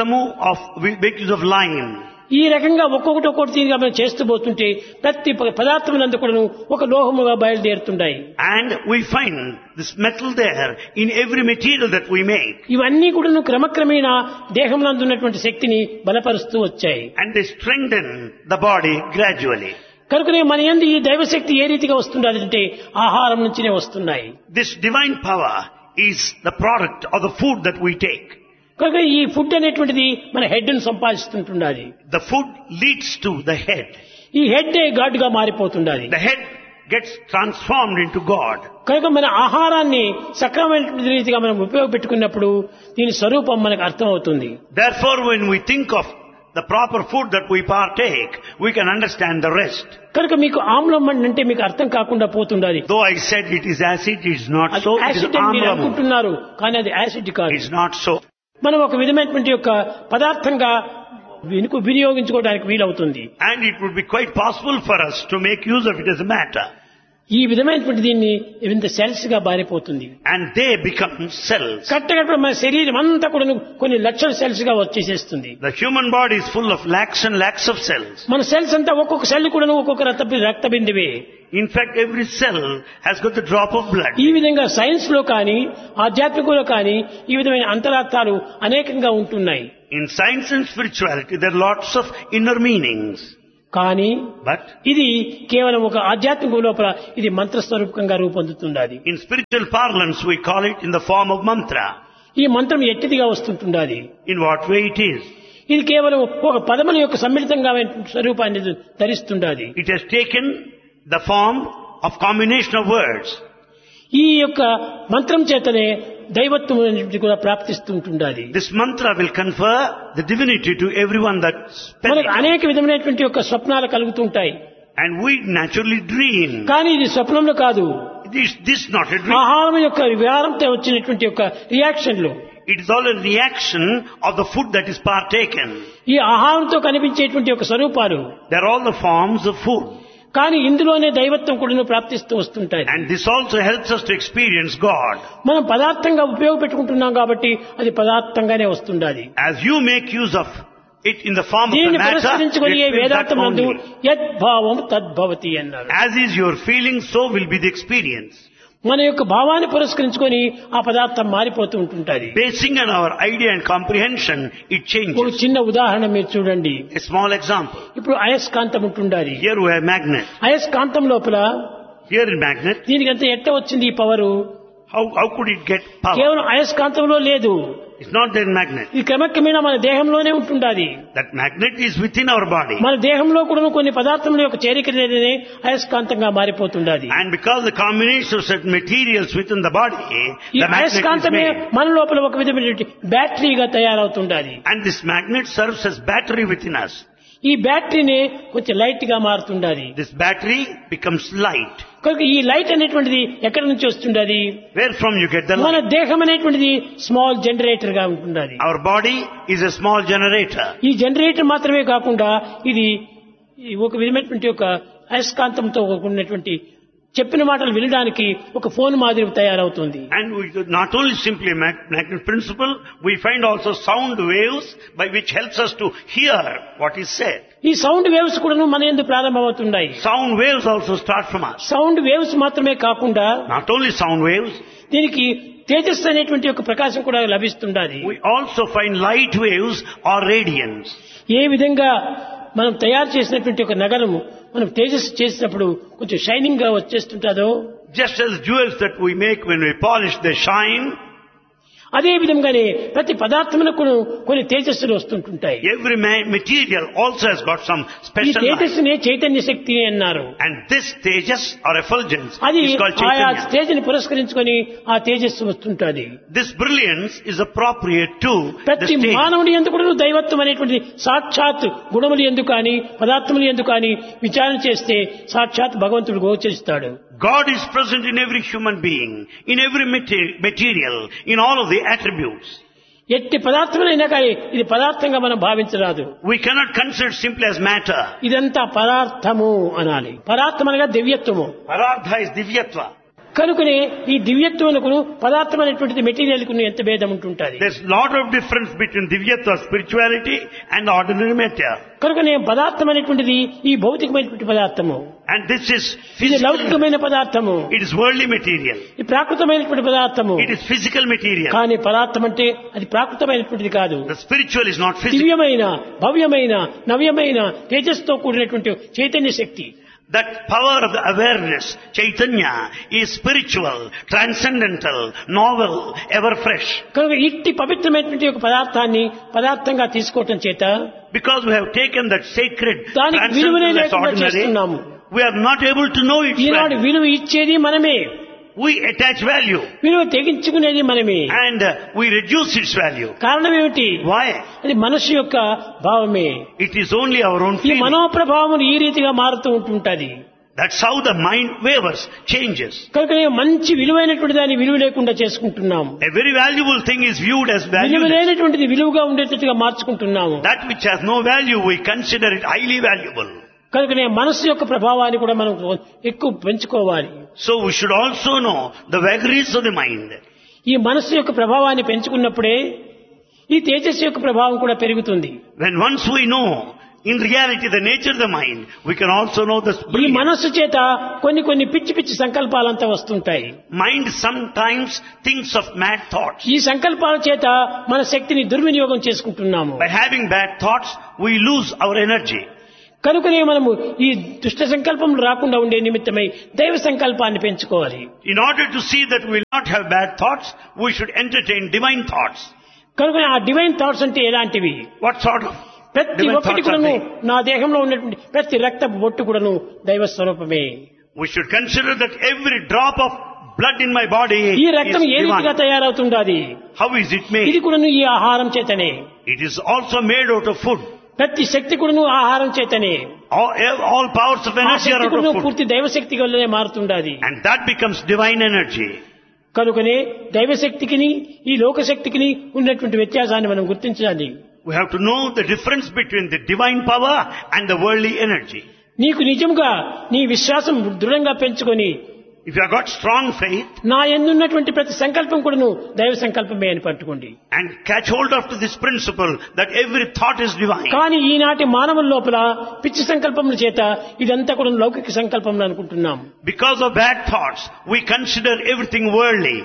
we make use of lime. ఈ రకంగా ఒక్కొక్కటి తీరుగా మనం చేస్తూ పోతుంటే ప్రతి పదార్థములందు కూడా ఒక లోహముగా బయలుదేరుతుంటాయి. And we find this metal there in every material that we make. ఇవన్నీ కూడా క్రమక్రమేణా దేహంలో ఉన్నటువంటి శక్తిని బలపరుస్తూ వచ్చాయి. And they strengthen the body gradually. కనుకనే మన యందు ఈ దైవశక్తి ఏ రీతిగా వస్తుందంటే ఆహారం నుంచినే వస్తున్నాయి. This divine power is the product of the food that we take. కనుక ఈ ఫుడ్ అనేటువంటిది మన హెడ్ ను సంపాదిస్తుంటుండాలి. The food leads to the head. ఈ హెడ్ గాడ్ గా మారిపోతుండాలి. The head gets transformed into God. కనుక మన ఆహారాన్ని సక్రమమైన రీతిగా మనం ఉపయోగపెట్టుకున్నప్పుడు దీని స్వరూపం మనకు అర్థమవుతుంది. Therefore, when we think of the proper food that we partake, we can understand the rest. కనుక మీకు ఆమ్లం అంటే మీకు అర్థం కాకుండా పోతుండాలి. Though I said it is acid, it is not so. It is acid అని మీరు amlam. అనుకుంటున్నారు, కానీ అది యాసిడ్ కాదు. It is not so. మనం ఒక విధమైనటువంటి యొక్క పదార్థంగా వినియోగించుకోవడానికి వీలవుతుంది. And it would be quite possible for us to make use of it as a matter. ఈ విధమైనటువంటి దీన్ని ఇంత సెల్స్ గా మారిపోతుంది. And they become cells. కట్టగట్టు మన శరీరం అంతా కూడా కొన్ని లక్షల సెల్స్ గా వచ్చేసేస్తుంది. The human body is full of lakhs and lakhs of cells. మన సెల్స్ అంతా ఒక్కొక్క సెల్ కూడా ఒక్కొక్క రక్త బిందువే. In fact, every cell has got the drop of blood. ఈ విధంగా సైన్స్ లో కానీ ఆధ్యాత్మికలో కానీ ఈ విధమైన అంతరార్థాలు అనేకంగా ఉంటున్నాయి. In science and spirituality, there are lots of inner meanings. కానీ But ఇది కేవలం ఒక ఆధ్యాత్మిక లోపల ఇది మంత్రస్వరూపకంగా రూపొందుతున్నది. in spiritual parlance, we call it in the form of mantra. ఈ మంత్రం ఎట్టిదిగా వస్తుంటున్నది. In what way it is? ఇది కేవలం ఒక పదముల యొక్క సమ్మిళితంగా స్వరూపాన్ని ధరిస్తుండాలి. It has taken the form of combination of words. ఈ యొక్క మంత్రం చేతనే దైవత్వం అనేది కూడా ప్రాప్తిస్తుంటుండాలి. This mantra will confer the divinity to everyone that spells మనకు it. అనేక విధమైనటువంటి యొక్క స్వప్నాలు కలుగుతుంటాయి. And we naturally dream. కానీ ఇది స్వప్నంలో కాదు. This is not a dream. ఆహారం యొక్క విహారంతో వచ్చినటువంటి యొక్క రియాక్షన్లు. It is all a reaction of the food that is partaken. ఈ ఆహారంతో కనిపించేటువంటి యొక్క స్వరూపాలు. They are all the forms of food. కానీ ఇందులోనే దైవత్వం కూడా ప్రాప్తిస్తూ వస్తుంటాయి. And this also helps us to experience God. మనం పదార్థంగా ఉపయోగపెట్టుకుంటున్నాం కాబట్టి అది పదార్థంగానే వస్తుండాలి. As you make use of it in the form of the దీన్ని matter, పురస్కరించుకొని it is that వేదాంతం నందు only. యద్భావం తద్భవతి అన్నారు. As is your feeling, so will be the experience. మన యొక్క భావాన్ని పురస్కరించుకొని ఆ పదార్థం మారిపోతూ ఉంటుంటది. Basing on our idea and comprehension, it ఒక changes. చిన్న ఉదాహరణ మీరు చూడండి. A small example. ఇప్పుడు అయస్కాంతం ఉంటుండాలి. Here we have magnet. అయస్కాంతం లోపల Here in magnet, దీనికి అంత ఎట్ట వచ్చింది ఈ power? how could it get power? కేవలం అయస్కాంతంలో లేదు. It's not there in magnet. ఇది క్రమక్రమేణా మన దేహంలోనే ఉంటుండాలి. That magnet is within our body. మన దేహంలో కూడా కొన్ని పదార్థముల యొక్క చేరిక అనేది అయస్కాంతంగా మారిపోతుండాలి. And because the combination of certain materials within the body, ఈ the magnet is అయస్కాంతమే made. మన లోపల ఒక విధమైన బ్యాటరీగా తయారవుతుండాలి. And this magnet serves as battery within us. ఈ బ్యాటరీని కొంచెం లైట్ గా మారుతుండాలి. This battery becomes light. కనుక ఈ లైట్ అనేటువంటిది ఎక్కడి నుంచి వస్తుండాలి? Where from you get the మన light? దేహం అనేటువంటిది స్మాల్ జనరేటర్ గా ఉంటుండాలి. Our body is a small generator. ఈ జనరేటర్ మాత్రమే కాకుండా ఇది ఒక విధమైనటువంటి ఒక అయస్కాంతంతో ఉన్నటువంటి చెప్పిన మాటలు వినడానికి ఒక ఫోన్ మాదిరి తయారవుతుంది. And we not only simply magnet principle, we find also sound waves by which helps us to hear what is said. ఈ సౌండ్ వేవ్స్ కూడా మన యందు ప్రారంభమవుతున్నాయి. Sound waves also start from us. Sound waves మాత్రమే కాకుండా Not only sound waves, దీనికి తేజస్సు అనేటువంటి ఒక ప్రకాశం కూడా లభిస్తుండాలి. we also find light waves or radiance. ఏ విధంగా మనం తయారు చేసినటువంటి ఒక నగరము మనం తేజస్సు చేసినప్పుడు కొంచెం షైనింగ్ గా వచ్చేస్తుంటాదో, Just as jewels that we make when we polish, they shine. అదే విధంగానే ప్రతి పదార్థమునకు కొన్ని తేజస్సులు వస్తుంటుంటాయి. Every material also has got some ఈ special light. తేజస్సునే చైతన్య శక్తి అన్నారు. And this tejas or effulgence అది is called ఆయా chaitanya. స్టేజ్ని పురస్కరించుకొని ఆ తేజస్సు వస్తుంటది. This brilliance is appropriate to the ప్రతి stage. మానవుడి యందు కూడా దైవత్వం అనేటువంటి సాక్షాత్ గుణములు ఎందుకు కానీ పదార్థములు ఎందుకు కానీ విచారణ చేస్తే సాక్షాత్ భగవంతుడు గోచరిస్తాడు. God is present in every human being, in every material, in all of the attributes. ఎట్టి పదార్థములైనా కానీ ఇది పదార్థంగా మనం భావించరాదు. We cannot consider it simply as matter. ఇదంతా పదార్థము అనాలి. పదార్థం అనగా దివ్యత్వము. Paradha is divyatva. కనుకనే ఈ దివ్యత్వమునకు పదార్థం అనేటువంటిది మెటీరియల్ కు ఎంత భేదం ఉంటుంటది. There's a lot of difference between divyatva, spirituality, and ordinary matter. కనుకనే పదార్థం అనేటువంటిది ఈ భౌతికమైనటువంటి పదార్థము. And this is ఇది physical. లౌకికమైన పదార్థము. It is worldly material. ఇది ప్రాకృతమైనటువంటి పదార్థము. It is physical material. కానీ పదార్థం అంటే అది ప్రాకృతమైనటువంటిది కాదు. The spiritual is not physical. దివ్యమైన భవ్యమైన నవ్యమైన తేజస్తో కూడినటువంటి చైతన్య శక్తి. That power of the awareness, Chaitanya, is spiritual, transcendental, novel, ever fresh. కనుక ఇట్టి పవిత్రమైనటువంటి ఒక పదార్థాన్ని పదార్థంగా తీసుకోవటం చేత Because we have taken that sacred, దానికి విలువనే transcendental, లేకుండా ordinary, చేస్తున్నాము. we are not able to know its Eenadu value. విలువ ఇచ్చేది మనమే, We attach value విలువ తెగించుకునేది మనమే. and we reduce its value. కారణం ఏమిటి? Why? అది మనసు యొక్క భావమే. It is only our own ఈ feeling. మనోప్రభావం ఈ రీతిగా మారుతూ ఉంటుంటది. That's how the mind wavers, changes. కనుక మంచి విలువైనటువంటి దాన్ని విలువ లేకుండా చేసుకుంటున్నాము. A very valuable thing is viewed as విలువ valueless. లేనటువంటిది విలువగా ఉండేటట్టుగా మార్చుకుంటున్నాము. That which has no value, we consider it highly valuable. కనుకనే మనస్సు యొక్క ప్రభావాన్ని కూడా మనం ఎక్కువ పెంచుకోవాలి. So we should also know the vagaries of the mind. ఈ మనస్సు యొక్క ప్రభావాన్ని పెంచుకున్నప్పుడే ఈ తేజస్సు యొక్క ప్రభావం కూడా పెరుగుతుంది. When once we know in reality the nature of the mind, we can also know the ఈ brilliance. మనస్సు చేత కొన్ని పిచ్చి పిచ్చి సంకల్పాలంతా వస్తుంటాయి. Mind sometimes thinks of mad thoughts. ఈ సంకల్పాల చేత మన శక్తిని దుర్వినియోగం చేసుకుంటున్నాము. By having bad thoughts, we lose our energy. కనుకనే మనము ఈ దుష్ట సంకల్పం రాకుండా ఉండే నిమిత్తమై దైవ సంకల్పాన్ని పెంచుకోవాలి. In order to see that we will not have bad thoughts, we should entertain divine thoughts. కనుక ఆ డివైన్ థాట్స్ అంటే ఎలాంటివి? What sort of ప్రతి divine ఒక్కటి thoughts are కూడాను they? నా దేహంలో ఉన్నటువంటి ప్రతి రక్త బొట్టు కూడాను దైవ స్వరూపమే. We should consider that every drop of blood in my body ఈ is రక్తం ఏ రీతిగా divine. తయారవుతుండాది? How is it ఇది made? కూడాను ఈ ఆహారం చేతనే. It is also made out of food. ప్రతి శక్తి కూడాను ఆహారం చేతనే. All powers of ఆ energy are శక్తి out కూడాను of food. పూర్తి దైవశక్తి వల్లనే మారుతుండాది. And that becomes divine energy. కనుకనే దైవశక్తికిని ఈ లోకశక్తికిని ఉన్నటువంటి వ్యత్యాసాన్ని మనం గుర్తించాలి. We have to know the difference between the divine power and the worldly energy. నీకు నిజంగా నీ విశ్వాసం దృఢంగా పెంచుకొని If you have got strong faith నా యందున్నటువంటి ప్రతి సంకల్పం కూడాను దైవ సంకల్పమే అని పట్టుకోండి. and catch hold of to this principle that every thought is divine. కానీ ఈనాటి మానవుల లోపల పిచ్చి సంకల్పముల చేత ఇదంతా కూడా లౌకిక సంకల్పములు అనుకుంటున్నాం. Because of bad thoughts, we consider everything worldly.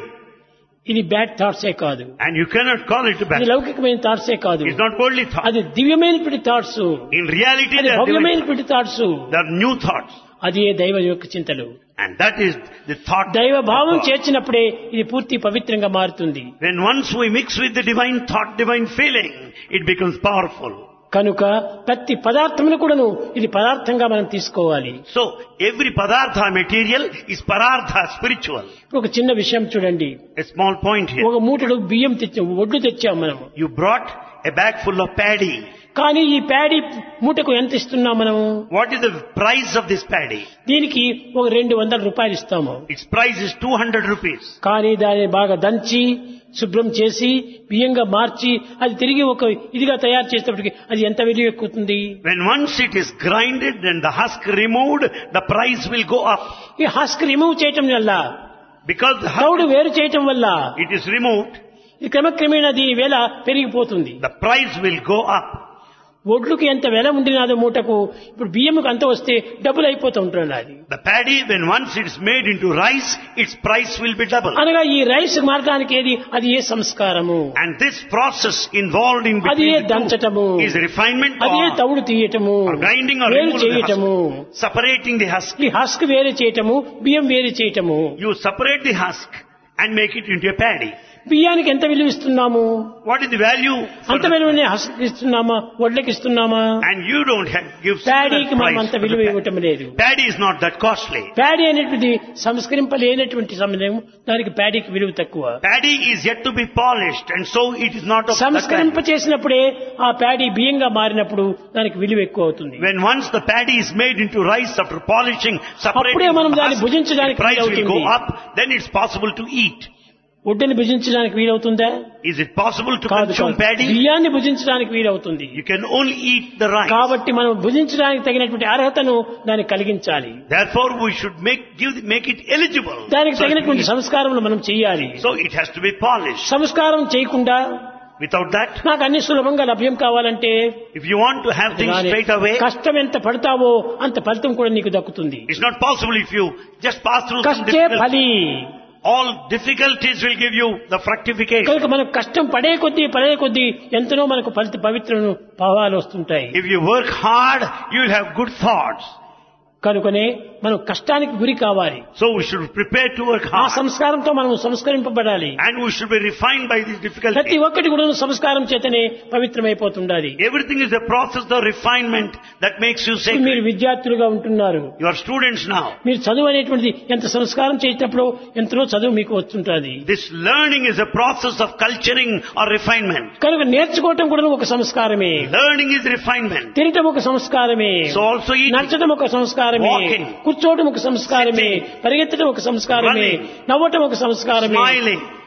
ఇది బ్యాడ్ థాట్సే కాదు, And you cannot call it bad. ఇది లౌకికమైన థాట్సే కాదు, It's not worldly thoughts. అది దివ్యమైనటువంటి థాట్స్, In reality, అది they are divine. భవ్యమైనటువంటి thoughts. They are new thoughts. అది దైవ యొక్క చింతలు. And that is the thought. దైవ భావం of God. చేర్చినప్పుడే ఇది పూర్తి పవిత్రంగా మారుతుంది. When once we mix with the divine thought, divine feeling, it becomes powerful. కనుక ప్రతి పదార్థమును కూడాను ఇది పదార్థంగా మనం తీసుకోవాలి. So, every padartha material is parartha spiritual. ఒక చిన్న విషయం చూడండి. A small point here. ఒక మూటడు బియ్యం తెచ్చాం, ఒడ్లు తెచ్చాం మనము. You brought a bag full of paddy. కానీ ఈ ప్యాడీ మూటకు ఎంత ఇస్తున్నాం మనము? What is the price of this paddy? దీనికి ఒక 200 రూపాయలు ఇస్తాము. Its price is 200 rupees. కానీ దాన్ని బాగా దంచి శుభ్రం చేసి బియ్యంగా మార్చి అది తిరిగి ఒక ఇదిగా తయారు చేసేటప్పటికి అది ఎంత విలువ ఎక్కుతుంది? When once it is grinded and the husk removed, the price will go up. ఈ హస్క్ రిమూవ్ చేయటం వల్ల, Because the తౌడు husk, వేరు చేయటం వల్ల it is removed, ఈ క్రమక్రమేణా దీని వేల పెరిగిపోతుంది. the price will go up. ఒడ్లుకి ఎంత వెల ఉండినాదో మూటకు, ఇప్పుడు బియ్యముకు అంత వస్తే డబ్బులు అయిపోతూ ఉంటుంది. అది The paddy, when once it is made into rice, its price will be double. అనగా ఈ రైస్ మార్గానికి ఏది అది ఏ సంస్కారము, And this process involved in అది ఏ between the దంచటము, two is refinement అది ఏ or తౌడు తీయటము, grinding or వేరు removal of the చేయటము. husk. Separating the husk. ఈ హస్క్ వేరు చేయటము, బియ్యం వేరు చేయటము. You separate the husk and make it into a paddy. బియ్యానికి ఎంత విలువ ఇస్తున్నాము? What is the value for అంత the విలువనే husk ఇస్తున్నామా, వడ్లకి ఇస్తున్నామా? And you don't give ప్యాడీకి similar మనం price అంత for the విలువ paddy. ఇవ్వటం లేదు. Paddy is not that costly. Paddy అనేటువంటిది సంస్కరింపలేనటువంటి సమయం, దానికి ప్యాడీకి విలువ తక్కువ. Paddy is yet to be polished, and so it is not of that సంస్కరింప value. చేసినప్పుడే ఆ ప్యాడీ బియ్యంగా మారినప్పుడు దానికి విలువ ఎక్కువ అవుతుంది. When once the paddy is made into rice after polishing, separating అప్పుడే మనం from the దాన్ని husk, భుజించడానికి the price will వీలవుతుంది. go up, then it's possible to eat. ఒడ్డుని భుజించడానికి వీలవుతుందా? Is it possible to కాదు, consume కాదు. paddy? బియ్యాన్ని భుజించడానికి వీలవుతుంది. You can only eat the rice. కాబట్టి మనం భుజించడానికి తగినటువంటి అర్హతను దానికి కలిగించాలి. Therefore, we should make it eligible. దానికి So, తగినటువంటి సంస్కారములు మనం చేయాలి. so it has to be polished. సంస్కారం చేయకుండా Without that, నాకు అన్ని సులభంగా లభ్యం కావాలంటే if you want to have things straight away, కష్టం ఎంత పడతావో అంత ఫలితం కూడా నీకు దక్కుతుంది. it's not possible if you just pass through some కష్టే difficulties. ఫలి. All difficulties will give you the fructification. కనుక మనకు కష్టం పడే కొద్దీ ఎంతనో మనకు పవిత్రను భావాలు వస్తుంటాయి. If you work hard, you will have good thoughts. కనుకనే మనం కష్టానికి గురి కావాలి. So we should prepare to work ఆ hard. సంస్కారంతో మనం సంస్కరింపబడాలి. And we should be refined by these ప్రతి difficulties. ఒక్కటి కూడా సంస్కారం చేతనే పవిత్రమైపోతుండాలి. Everything is a process of refinement that makes you ఇప్పుడు మీరు sacred. విద్యార్థులుగా ఉంటున్నారు. You are students now. మీరు చదువు అనేటువంటిది ఎంత సంస్కారం చేసినప్పుడు ఎంతనో చదువు మీకు వస్తుంటుంది. This learning is a process of culturing or refinement. కనుక నేర్చుకోవటం కూడా ఒక సంస్కారమే, Learning is refinement. తినటం ఒక సంస్కారమే, So also eating. నడచడం ఒక సంస్కారమే, Walking. కూర్చోవడం ఒక సంస్కారమే, Sitting. పరిగెత్తడం ఒక సంస్కారమే, Running. నవ్వటం ఒక సంస్కారమే. Smiling.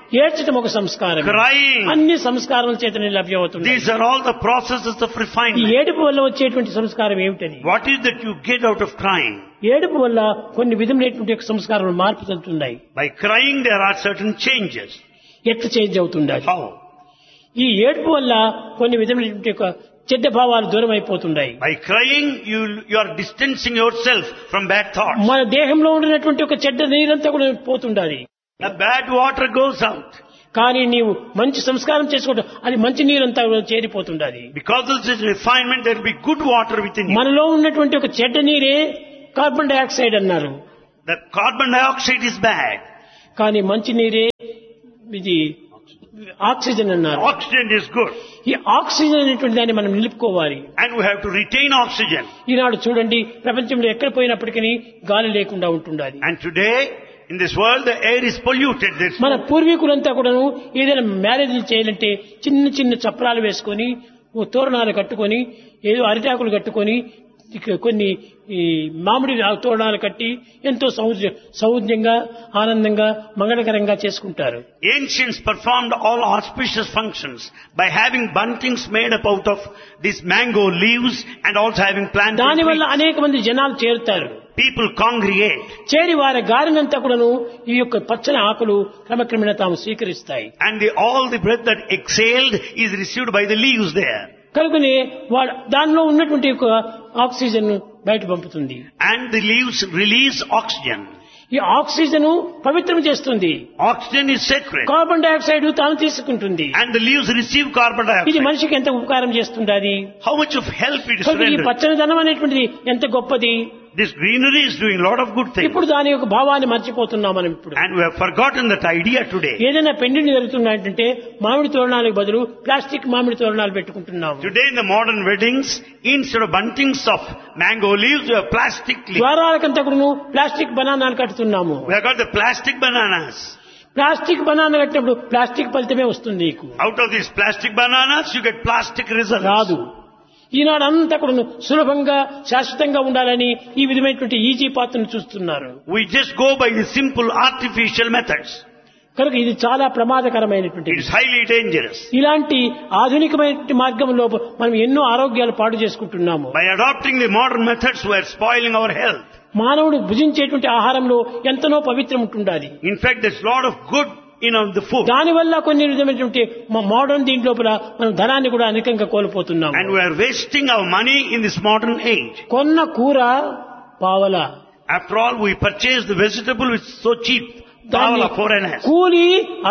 ఏడ్చడం ఒక సంస్కారం. Crying. అన్ని సంస్కారాల చేతనే లభ్యమవుతుంది. These are all the processes of ఈ refinement. ఏడుపు వల్ల వచ్చేటువంటి సంస్కారం ఏమిటని? What is that you get out of crying? ఏడుపు వల్ల కొన్ని విధమైనటువంటి సంస్కారాలు మార్పు చెందుతున్నాయి. By crying there are certain changes. ఎట్లా చేంజ్ అవుతుండాలి? How? ఈ ఏడుపు వల్ల కొన్ని విధమైనటువంటి చెడ్డ భావాలు దూరం అయిపోతున్నాయి. By crying you are distancing yourself from bad thoughts. మన దేహంలో ఉండినటువంటి ఒక చెడ్డ నీరంతా కూడా పోతుండాలి. The bad water goes out. కానీ నీవు మంచి సంస్కారం చేసుకోవడం అది మంచి నీరంతా చేరిపోతుండాలి. Because of this refinement there will be good water within you. మనలో ఉన్నటువంటి ఒక చెడ్డ నీరే కార్బన్ డయాక్సైడ్ అన్నారు. The carbon dioxide is bad. కానీ మంచి నీరే ఇది ఆక్సిజన్ అన్నారు. Oxygen is good. ఈ ఆక్సిజన్ అనేటువంటి దాన్ని మనం నిలుపుకోవాలి. And we have to retain oxygen. ఈనాడు చూడండి ప్రపంచంలో ఎక్కడ పోయినప్పటికీ గాలి లేకుండా ఉంటుండాలి. And today in this world the air is polluted. మన పూర్వీకులంతా కూడాను ఏదైనా మ్యారేజ్లు చేయాలంటే చిన్న చిన్న చప్రాలు వేసుకొని తోరణాలు కట్టుకొని ఏదో అరిటాకులు కట్టుకొని కొన్ని మామిడి తోరణాలు కట్టి ఎంతో సౌజ్ఞంగా ఆనందంగా మంగళకరంగా చేసుకుంటారు. Ancients performed all auspicious functions by having buntings made up out of these mango leaves and also having planted దానివల్ల trees. అనేక మంది జనాలు చేరుతారు. People congregate. చేరి వారి గాలినంతా కూడాను ఈ యొక్క పచ్చని ఆకులు క్రమక్రమేణా తాము స్వీకరిస్తాయి. And all the breath that exhaled is received by the leaves there. కనుకనే దానిలో ఉన్నటువంటి ఆక్సిజన్ బయట పంపుతుంది. And the leaves release oxygen. ఈ ఆక్సిజన్ పవిత్రం చేస్తుంది. Oxygen is sacred. Carbon dioxide తాను తీసుకుంటుంది. And the leaves receive carbon ఇది dioxide. మనిషికి ఎంత ఉపకారం చేస్తుంది అది. How much of help it is కనుక ఈ rendered. పచ్చనిదనం అనేటువంటిది ఎంత గొప్పది. This greenery is doing a lot of good things. ఇప్పుడు దాని యొక్క భావాన్ని మర్చిపోతున్నాం మనం ఇప్పుడు. And we have forgotten that idea today. ఏదైనా పెండింగ్ జరుగుతున్నాయంటే మామిడి తోరణాలకు బదులు ప్లాస్టిక్ మామిడి తోరణాలు పెట్టుకుంటున్నాము. Today in the modern weddings, instead of buntings of mango leaves, we have plastic leaves. ద్వారాలకంతా కూడా plastic బనానాలు కట్టుతున్నాము. We have got the plastic bananas. Plastic banana కట్టినప్పుడు plastic ఫలితమే వస్తుంది నీకు. Out of these plastic bananas, you get plastic results. రాదు. ఈనాడు అంతా కూడా సులభంగా శాశ్వతంగా ఉండాలని ఈ విధమైనటువంటి ఈజీ పాత్రను చూస్తున్నారు. We just go by the simple artificial methods. కనుక ఇది చాలా ప్రమాదకరమైనటువంటి. It is highly dangerous. ఇలాంటి ఆధునికమైన మార్గంలో మనం ఎన్నో ఆరోగ్యాలు పాడు చేసుకుంటున్నాము. By adopting the modern methods, we are spoiling our health. మానవుడు భుజించేటువంటి ఆహారంలో ఎంతనో పవిత్రం ఉంటుండాలి. In fact, there's a lot of good in the food. దానివల్ల కొన్ని విధమైనటువంటి మోడర్న్ దీంట్లోపల మనం ధనాన్ని కూడా అధికంగా కోల్పోతున్నాము. And we are wasting our money in this modern age. కొన్న కూర పావల. After all, we purchase the vegetable which is so cheap. Pavala 4 కూలి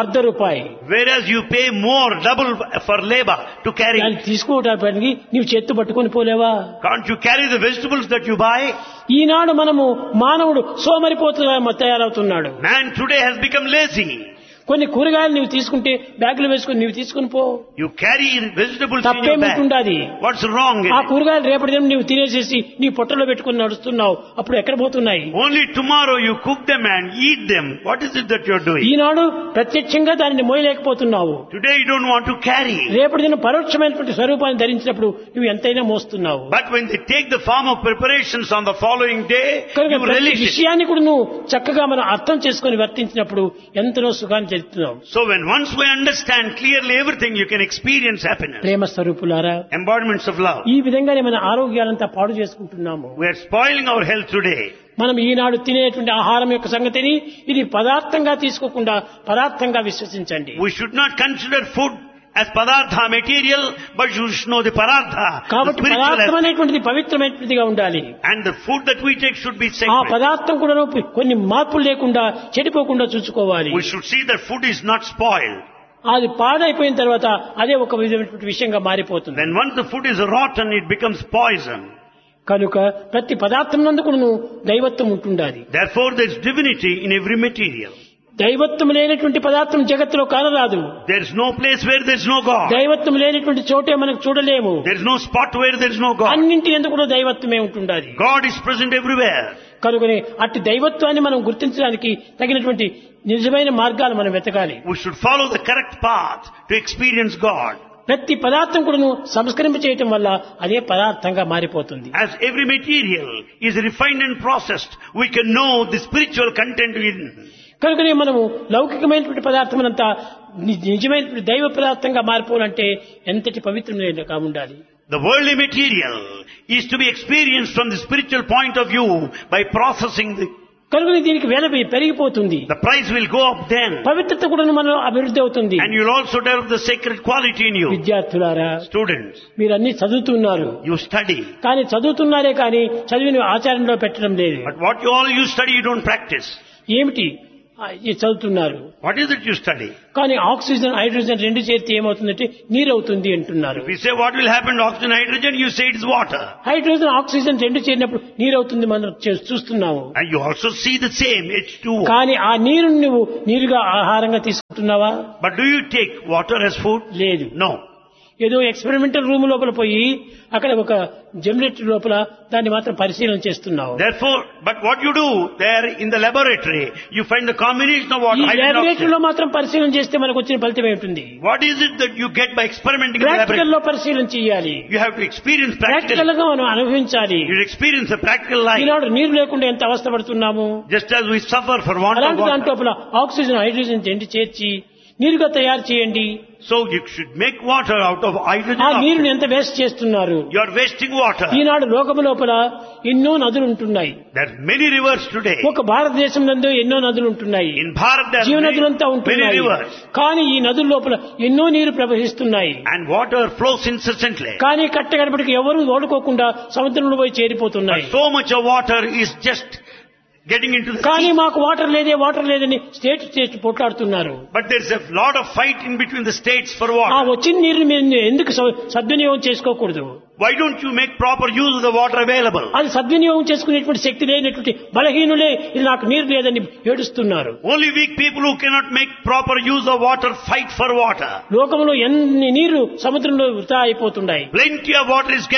₹1. Whereas you pay more, double for labor to carry. దాన్ని తీసుకోవడానికి నీవు చేత్తు పట్టుకొని పోలేవా? Can't you carry the vegetables that you buy? ఈనాడు మనము మానవుడు సోమరిపోతుగా తయారవుతున్నాడు. Man today has become lazy. కొన్ని కూరగాయలు నీవు తీసుకుంటే బ్యాగులు వేసుకుని నీవు తీసుకుని పో. You carry vegetables in your తప్పేమిటి? bag. What's wrong in ఆ it? కూరగాయలు రేపటి దినం నీవు తినేసేసి నీ పొట్టలో పెట్టుకుని నడుస్తున్నావు. అప్పుడు ఎక్కడ పోతున్నాయి? Only tomorrow you cook them and eat them. What is it that you're doing? ఈనాడు ప్రత్యక్షంగా దానిని మోయలేకపోతున్నావు. Today you don't want to carry. రేపటి దినం పరోక్షమైనటువంటి స్వరూపాన్ని ధరించినప్పుడు నువ్వు ఎంతైనా మోస్తున్నావు. But when they take the form of preparations on the following day, కనుక you ప్రతి relish it. విషయాన్ని కూడా నువ్వు చక్కగా మనం అర్థం చేసుకుని వర్తించినప్పుడు ఎంతనో సుఖాన్ని చెప్తున్నావు. So when once we understand clearly everything, you can experience happiness. ప్రేమ స్వరూపులారా, Embodiments of love. ఈ విధంగానే మన ఆరోగ్యాలంతా పాడు చేసుకుంటున్నాము. We are spoiling our health today. మనం ఈనాడు తినేటువంటి ఆహారం యొక్క సంగతిని ఇది పదార్థంగా తీసుకోకుండా పదార్థంగా విశ్వసించండి. We should not consider food as padartha material, but you should know the padartha, the కాబట్టి spiritual పదార్థం aspect. అనేటువంటిది పవిత్రమైనదిగా ఉండాలి. And the food that we take should be ఆ sacred. పదార్థం కూడా కొన్ని మార్పులు లేకుండా చెడిపోకుండా చూసుకోవాలి. We should see that food is not spoiled. అది పాడైపోయిన తర్వాత అదే ఒక విధమైనటువంటి విషయంగా మారిపోతుంది. Then once the food is rotten, it becomes poison. కనుక ప్రతి పదార్థం నందు కూడా దైవత్వం ఉంటుండాలి. Therefore there is divinity in every material. దైవత్వం లేనటువంటి పదార్థం జగత్తులో కానరాదు. There is no place where there is no God. దైవత్వం లేనటువంటి చోటే మనకు చూడలేము. There is no spot where there is no God. అన్నింటి ఎందుకు కూడా దైవత్వమే ఉంటుండాలి. God is present everywhere. కనుకనే అట్టి దైవత్వాన్ని మనం గుర్తించడానికి తగినటువంటి నిజమైన మార్గాలు మనం వెతకాలి. We should follow the correct path to experience God. ప్రతి పదార్థం కూడా సంస్కరింప చేయటం వల్ల అదే పదార్థంగా మారిపోతుంది. As every material is refined and processed, we can know the spiritual content within. కనుకనే మనము లౌకికమైనటువంటి పదార్థమునంతా నిజమైనటువంటి దైవ పదార్థంగా మారిపోవాలంటే ఎంతటి పవిత్రమైన ఉండాలి. The worldly material is to be experienced from the spiritual point of view by processing the. కనుక దీనికి వేల పెరిగిపోతుంది. The price will go up then. పవిత్రత కూడా మనం అభివృద్ధి అవుతుంది. And you'll also develop the sacred quality in you. విద్యార్థులారా, Students, మీరు అన్ని చదువుతున్నారు. You study. కానీ చదువుతున్నారే కానీ చదివిన ఆచరణలో పెట్టడం లేదు. But what you study, you don't practice. ఏమిటి చదువుతున్నారు? What is it you study? కానీ ఆక్సిజన్ హైడ్రోజన్ రెండు చేరితే ఏమవుతుందంటే నీరు అవుతుంది అంటున్నారు. If you say what will happen to oxygen hydrogen, you say it's water. Hydrogen oxygen రెండు చేరినప్పుడు నీరు అవుతుంది మనం చూస్తున్నాము. And you also see the same H2O. కానీ ఆ నీరుని నువ్వు నీరుగా ఆహారంగా తీసుకుంటున్నావా? But do you take water as food? లేదు. No. ఏదో ఎక్స్పెరిమెంటల్ రూమ్ లోపల పోయి అక్కడ ఒక జనరేటర్ లోపల దాన్ని మాత్రం పరిశీలన చేస్తున్నావు. Therefore, but what you do there in the laboratory, you find the combination of water, hydrogen, లాబొరేటరీలో మాత్రం పరిశీలన చేస్తే మనకు వచ్చిన ఫలితం ఏమిటి? What is it that you get by experimenting in the laboratory? Practical లో పరిశీలన చేయాలి. You have to experience practically. Practical గా మనం అనుభవించాలి. You experience a practical life. ఈనాడు నీరు లేకుండా ఎంత అవస్థపడుతున్నాము. Just as we suffer for want of అలాంటి water. దాంట్లో ఆక్సిజన్ హైడ్రోజన్ రెండు చేర్చి నీరుగా తయారు చేయండి. So you should make water out of hydrogen. ఆ నీరుని ఎంత వేస్ట్ చేస్తున్నారు. You are wasting water. ఈనాడు లోకము లోపల ఎన్నో నదులు ఉంటున్నాయి. There are many rivers today. ఒక భారతదేశం నందు ఎన్నో నదులు ఉంటున్నాయి. In Bharat there జీవ are నదులంతా many ఉంటున్నాయి. rivers. కానీ ఈ నదుల లోపల ఎన్నో నీరు ప్రవహిస్తున్నాయి. And water flows incessantly. కానీ కట్టగడపటికి ఎవరు ఓడుకోకుండా సముద్రంలో పోయి చేరిపోతున్నాయి. But so much of water is just getting into the కానీ sea. మాకు వాటర్ లేదని state పోట్లాడుతున్నారు. But there's a lot of fight in between the states for ఆ water. వచ్చిన నీరుని మీరు ఎందుకు సద్వినియోగం చేసుకోకూడదు? Why don't you make proper use of the water available? అది సద్వినియోగం చేసుకునేటువంటి శక్తి లేనటువంటి బలహీనులే ఇది నాకు నీరు లేదని ఏడుస్తున్నారు. Only weak people who cannot make proper use of water fight for water. లోకంలో ఎన్ని నీరు సముద్రంలో వృధా అయిపోతున్నాయి. Plenty of water is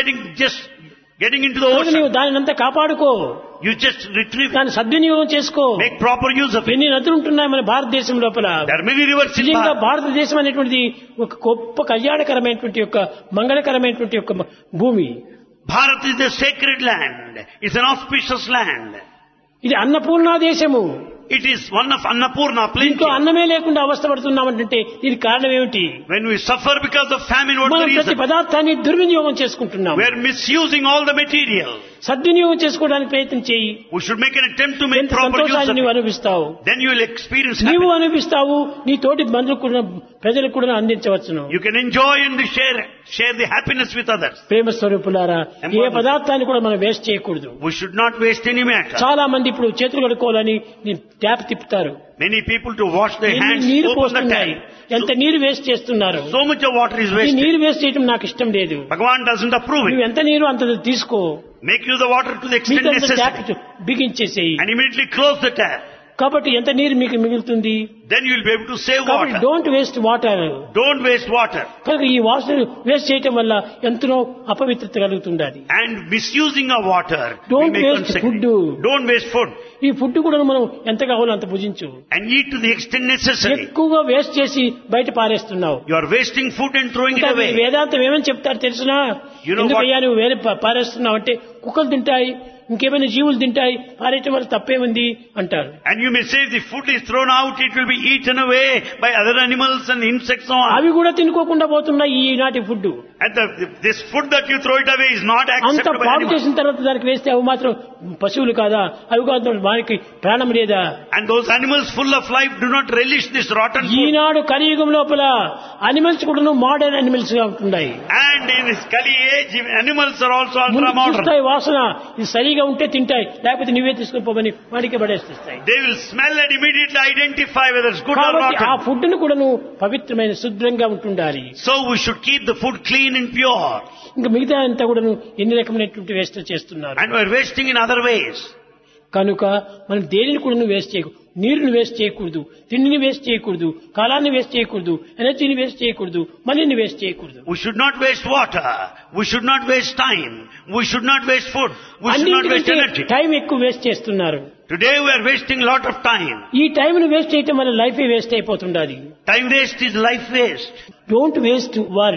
getting into the నీవు ocean. దానినంతా కాపాడుకో. You just retrieve it. దాన్ని సద్వినియోగం చేసుకో. Make proper use of it. ఎన్ని నదులు ఉంటున్నాయి మన భారతదేశం లోపల. There are many rivers in నిజంగా Bharat. భారతదేశం అనేటువంటిది ఒక గొప్ప కళ్యాణకరమైనటువంటి యొక్క మంగళకరమైనటువంటి యొక్క భూమి. Bharat is a sacred land. It's an auspicious land. ఇది అన్నపూర్ణ దేశము. It is one of Annapurna, plenty. ఇంట్లో అన్నమే లేకుండా అవస్థపడుతున్నామంటే దీనికి కారణం ఏమిటి? When we suffer because of famine, what's the మనం ప్రతి reason? పదార్థాన్ని దుర్వినియోగం చేసుకుంటున్నాం. We are misusing all the material. సద్వినియోగం చేసుకోవడానికి ప్రయత్నం చేయి. We should make an attempt to make ఎంత proper use సంతోషాన్ని of నీవు it. అనుభవిస్తావు. Then you will experience నీవు happiness. అనుభవిస్తావు, నీ తోటి బంధువులకు కూడా ప్రజలకు కూడా అందించవచ్చును. You can enjoy and share the happiness with others. ప్రేమ స్వరూపులారా, ఏ పదార్థాన్ని కూడా మనం వేస్ట్ చేయకూడదు. We should not waste any matter. చాలా మంది ఇప్పుడు చేతులు కడుక్కోవాలని ట్యాప్ తిప్పుతారు. Many people to wash their hands, నీరు open the పోస్తున్నాయి. tap. ఎంత నీరు వేస్ట్ చేస్తున్నారు. So much of water is ఈ wasted. నీరు వేస్ట్ చేయడం నాకు ఇష్టం లేదు. Bhagavan doesn't approve నువ్వు it. ఎంత నీరు అంత తీసుకో. Make use of water to the extent మీకంత tap necessary. బిగించేసేయి. And immediately close the tap. కాబట్టి ఎంత నీరు మీకు మిగులుతుంది. Then you will be able to save కాబట్టి water. Don't waste water. Don't waste water. కనుక ఈ వాటర్ వేస్ట్ చేయటం వల్ల ఎంతనో అపవిత్రత కలుగుతుంది. And misusing of water. Don't we may waste consequence. food. Don't waste food. ఈ ఫుడ్ కూడా మనం ఎంత కావాలో అంత భుజించు. And eat to the extent necessary. ఎక్కువగా వేస్ట్ చేసి బయట పారేస్తున్నావు. You are wasting food and throwing it ఇంకా away. వేదాంతం ఏమని చెప్తారు తెలుసునా? You know ఎందుకయ్యా నువ్వు వేరే పారేస్తున్నావు అంటే కుక్కలు తింటాయి, ఇంకేమైనా జీవులు తింటాయి, పారేయటం వల్ల తప్పేముంది అంటారు. And you may say if the food is thrown out, it will be eaten away by other animals and insects so on. అవి కూడా తినుకోకుండా పోతున్నాయి ఈనాటి food. And this food that you throw it away is not అంత accepted by పాడు animals. చేసిన తర్వాత దానికి వేస్తే అవి మాత్రం పశువులు కాదా? అవి కాదు వారికి ప్రాణం లేదా? And those animals full of life do not relish this rotten food. ఈనాడు కలియుగం లోపల అనిమల్స్ కూడా మోడర్న్ అనిమల్స్ గా ఉంటున్నాయి. And in this Kali age, animals are also ముందు ultra modern. చూస్తాయి వాసన, ఇది సరిగా ఉంటే తింటాయి, లేకపోతే నువ్వే తీసుకుని పోమని వాడికే పడేస్తాయి. They will smell and immediately identify whether it's good or కాబట్టి ఆ rotten. ఫుడ్ ను కూడా నువ్వు పవిత్రమైన శుభ్రంగా ఉంటుండాలి. So we should keep the food clean and pure. ఇంకా మిగతా అంతా కూడా ఎన్ని రకమైనటువంటి వేస్ట్ చేస్తున్నారు. And we're wasting in other ways. కనుక మనం దేనిని కూడా వేస్ట్ చేయకూడదు. నీరుని వేస్ట్ చేయకూడదు, తిండిని వేస్ట్ చేయకూడదు, కాలాన్ని వేస్ట్ చేయకూడదు, ఎనర్జీని వేస్ట్ చేయకూడదు, మనీని వేస్ట్ చేయకూడదు. We should not waste water. We should not waste time. We should not waste food. We should not waste energy. Time ఎక్కువ వేస్ట్ చేస్తున్నారు. Today we are wasting a lot of time. ఈ time ను waste చేయటం వల్ల life waste అయిపోతుండాలి. Time waste is life waste. Don't waste word.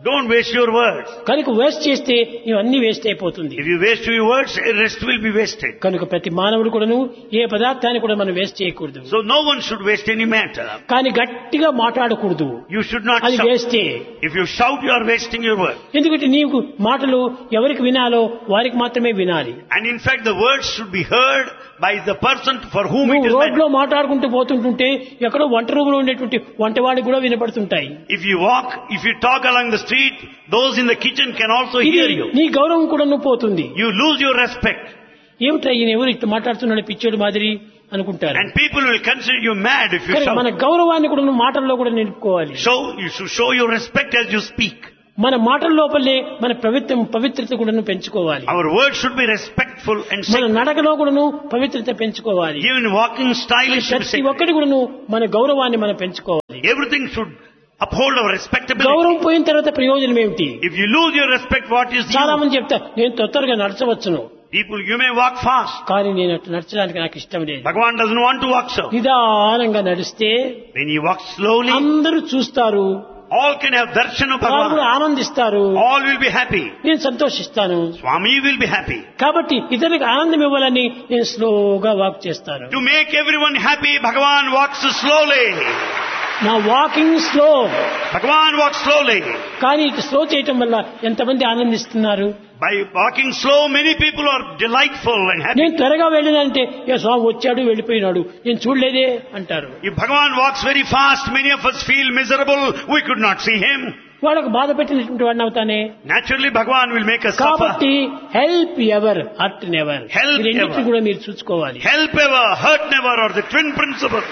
Don't waste your words. కనుక waste చేస్తే ఇవన్నీ waste అయిపోతుంది. If you waste your words, the rest will be wasted. కనుక ప్రతి మానవుడు కూడాను ఏ పదార్థాన్ని కూడా మనం వేస్ట్ చేయకూడదు. So no one should waste any matter. కానీ గట్టిగా మాట్లాడకూడదు. You should not అది shout. వేస్తే. If you shout, you are wasting your words. ఎందుకంటే నీకు మాటలు ఎవరికి వినాలో వారికి మాత్రమే వినాలి. And in fact, the words should be heard by the person for whom it నువ్వు is meant. రోడ్లో మాట్లాడుకుంటూ పోతుంటుంటే ఎక్కడో వంట రూములో ఉండేటువంటి వంటవాడికి కూడా వినపడుతుంటాయి. If you talk along the street, those in the kitchen can also ఇది hear you. నీ గౌరవం కూడా నువ్వు పోతుంది. You lose your respect. ఏమిటా ఈయన ఎవరు ఇట్లా మాట్లాడుతున్నాడు పిచ్చోడు మాదిరి అనుకుంటారు. And people will consider you mad if you మన shout. గౌరవాన్ని కూడా నువ్వు మాటల్లో కూడా నిలుపుకోవాలి. You should show your respect as you speak. మన మాటల లోపలే మన పవిత్రత కూడా పెంచుకోవాలి. Our words should be respectful and మన sacred. నడకలో కూడా పవిత్రత పెంచుకోవాలి. Even walking style should be ప్రతి sacred. ఒక్కటి కూడా మన గౌరవాన్ని మనం పెంచుకోవాలి. Everything should uphold our respectability. గౌరవం పోయిన తర్వాత ప్రయోజనం ఏమిటి? If you lose your respect, what is the చాలా use? మంది చెప్తా నేను తొందరగా నడచవచ్చును, People, you may walk fast. కానీ నేను అట్లా నడచడానికి నాకు ఇష్టం లేదు. Bhagavan doesn't want to walk so. నిదానంగా నడిస్తే When you walk slowly, అందరూ చూస్తారు, all can have darshan of వాళ్ళు కూడా Bhagavan. ఆనందిస్తారు, All will be happy. నేను సంతోషిస్తాను. Swami will be happy. కాబట్టి ఇతరులకు ఆనందం ఇవ్వాలని నేను స్లోగా వాక్ చేస్తాను. To make everyone happy, Bhagavan walks slowly. నా walking slow, Bhagavan walks slowly. కానీ ఇటు స్లో చేయటం వల్ల ఎంతమంది ఆనందిస్తున్నారు. By walking slow, many people are delightful and happy. నేను త్వరగా వెళ్ళినంటే ఏ స్వామి వచ్చాడు వెళ్ళిపోయినాడు నేను చూడలేదే అంటారు. If Bhagavan walks very fast, many of us feel miserable. We could not see him. వాళ్ళకు బాధ పెట్టినటువంటి వాడిని అవుతానే. Naturally, Bhagavan will make us suffer. కాబట్టి help ever hurt never, Help రెండింటిని ever. కూడా మీరు చూసుకోవాలి. Help ever, hurt never are the twin principles.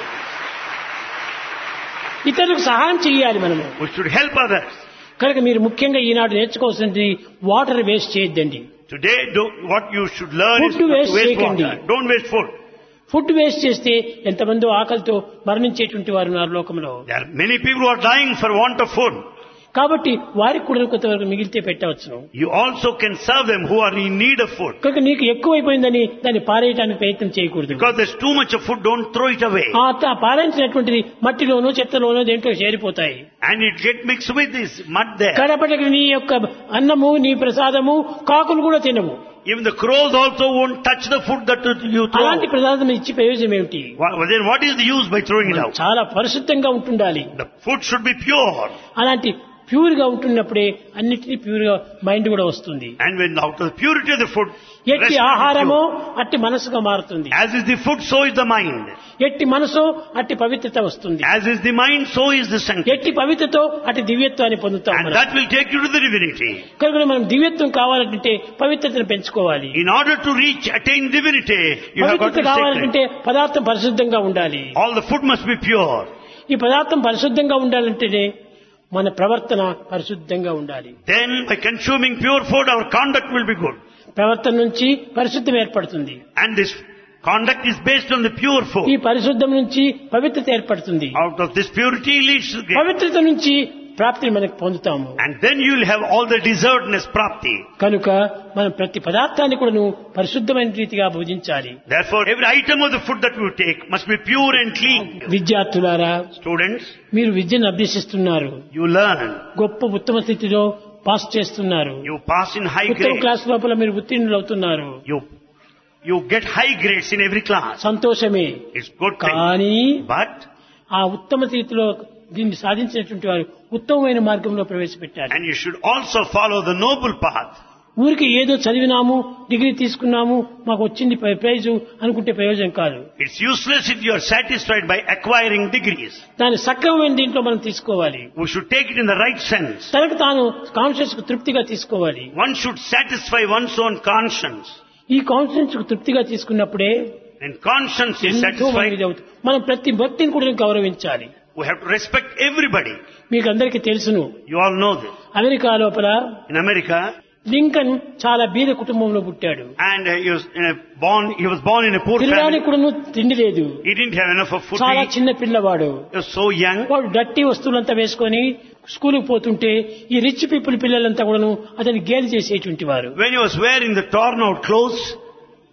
ఇతరులకు సహాయం చేయాలి మనము. We should help others. కనుక మీరు ముఖ్యంగా ఈనాడు నేర్చుకోవాల్సింది వాటర్ వేస్ట్ చేయొద్దండి. Today, what you should learn is Food not waste to waste చేయకండి. water. Don't waste food. Food waste చేస్తే ఎంతమందో ఆకలితో మరణించేటువంటి వారు ఉన్నారు లోకంలో. There are many people who are dying for want of food. కాబట్టి వారికి కూడా కొంతవరకు మిగిలితే పెట్టవచ్చును. You also can serve them who are in need of food. కనుక నీకు ఎక్కువైపోయిందని దాన్ని పారేయడానికి ప్రయత్నం చేయకూడదు. Because there's too much of food, don't throw it away. ఆ పారేసినటువంటిది మట్టిలోనూ చెత్తలోనూ దేంట్లో చేరిపోతాయి. And it get mixed with this mud there. కడపటికి నీ యొక్క అన్నము నీ ప్రసాదము కాకులు కూడా తినవు. Even the crows also won't touch the food that you throw. అలాంటి ప్రసాదం ఇచ్చి ప్రయోజనం ఏమిటి? Then what is the use by throwing it out? చాలా పరిశుద్ధంగా ఉంటుండాలి. The food should be pure. అలాంటి ప్యూర్ గా ఉంటున్నప్పుడే అన్నిటినీ ప్యూర్ గా మైండ్ కూడా వస్తుంది. And when out of the purity of the food, ఎట్టి rest will be ఆహారమో pure. అట్టి మనసుగా మారుతుంది. As is the food, so is the mind. ఎట్టి మనసు అట్టి పవిత్రత వస్తుంది. As is the mind, so is the sanctity. ఎట్టి పవిత్రతో అట్టి దివ్యత్వాన్ని పొందుతాం. And that will take you to the divinity. కనుక మనం దివ్యత్వం కావాలంటే పవిత్రతను పెంచుకోవాలి. In order to attain divinity, you have got పవిత్రత to be sacred. కావాలంటే పదార్థం పరిశుద్ధంగా ఉండాలి. All the food must be pure. ఈ పదార్థం పరిశుద్ధంగా ఉండాలంటేనే మన ప్రవర్తన పరిశుద్ధంగా ఉండాలి. Then by consuming pure food, our conduct will be good. ప్రవర్తన నుంచి పరిశుద్ధం ఏర్పడుతుంది. And this conduct is based on the pure ఈ food. పరిశుద్ధం నుంచి పవిత్రత ఏర్పడుతుంది. Out of this purity leads to grace. పవిత్రత నుంచి ప్రాప్తిని మనకు పొందుతాము. And then you will have all the deservedness prapti. కనుక మనం ప్రతి పదార్థాన్ని కూడా పరిశుద్ధమైన రీతిగా భుజించాలి. Therefore, every item of the food that you take must be pure and clean. విద్యార్థులారా, Students, మీరు విద్యను అభ్యసిస్తున్నారు. you learn. గొప్ప ఉత్తమ స్థితిలో పాస్ చేస్తున్నారు. You pass in high ఉత్తమ grades. క్లాస్ లోపల మీరు ఉత్తీర్ణులు అవుతున్నారు. You get high grades in every class. సంతోషమే. It's good thing. కానీ But ఆ ఉత్తమ స్థితిలో దీన్ని సాధించినటువంటి వారు ఉత్తమమైన మార్గంలో ప్రవేశపెట్టారు. and you should also follow the noble path. ఊరికి ఏదో చదివినాము, డిగ్రీ తీసుకున్నాము, మాకు వచ్చింది ప్రైజు అనుకుంటే ప్రయోజనం కాదు. It's useless if you are satisfied by acquiring degrees. దాని సక్రమమైన దీంట్లో మనం తీసుకోవాలి. We should take it in the right sense. తనకు తాను కాన్షియస్ కు తృప్తిగా తీసుకోవాలి. One should satisfy one's own conscience. ఈ కాన్షియన్స్ కు తృప్తిగా తీసుకున్నప్పుడే And conscience is ఎంతో satisfied. మంచిది అవుతుంది. మనం ప్రతి భక్తిని కూడా గౌరవించాలి. We have to respect everybody. మీకు అందరికీ తెలుసును, You all know this. America లోపల In America, లింకన్ చాలా బీద కుటుంబంలో పుట్టాడు. and he was born in a poor తినడానికి family. కూడా తిండి లేదు. He didn't have enough of food to చాలా eat. చిన్న పిల్లవాడు. He was so young. వాడు డట్టి వస్తువులంతా వేసుకొని స్కూల్కి పోతుంటే ఈ రిచ్ పీపుల్ పిల్లలంతా కూడాను అతన్ని గేలి చేసేటువంటి వారు. When he was wearing the torn out clothes,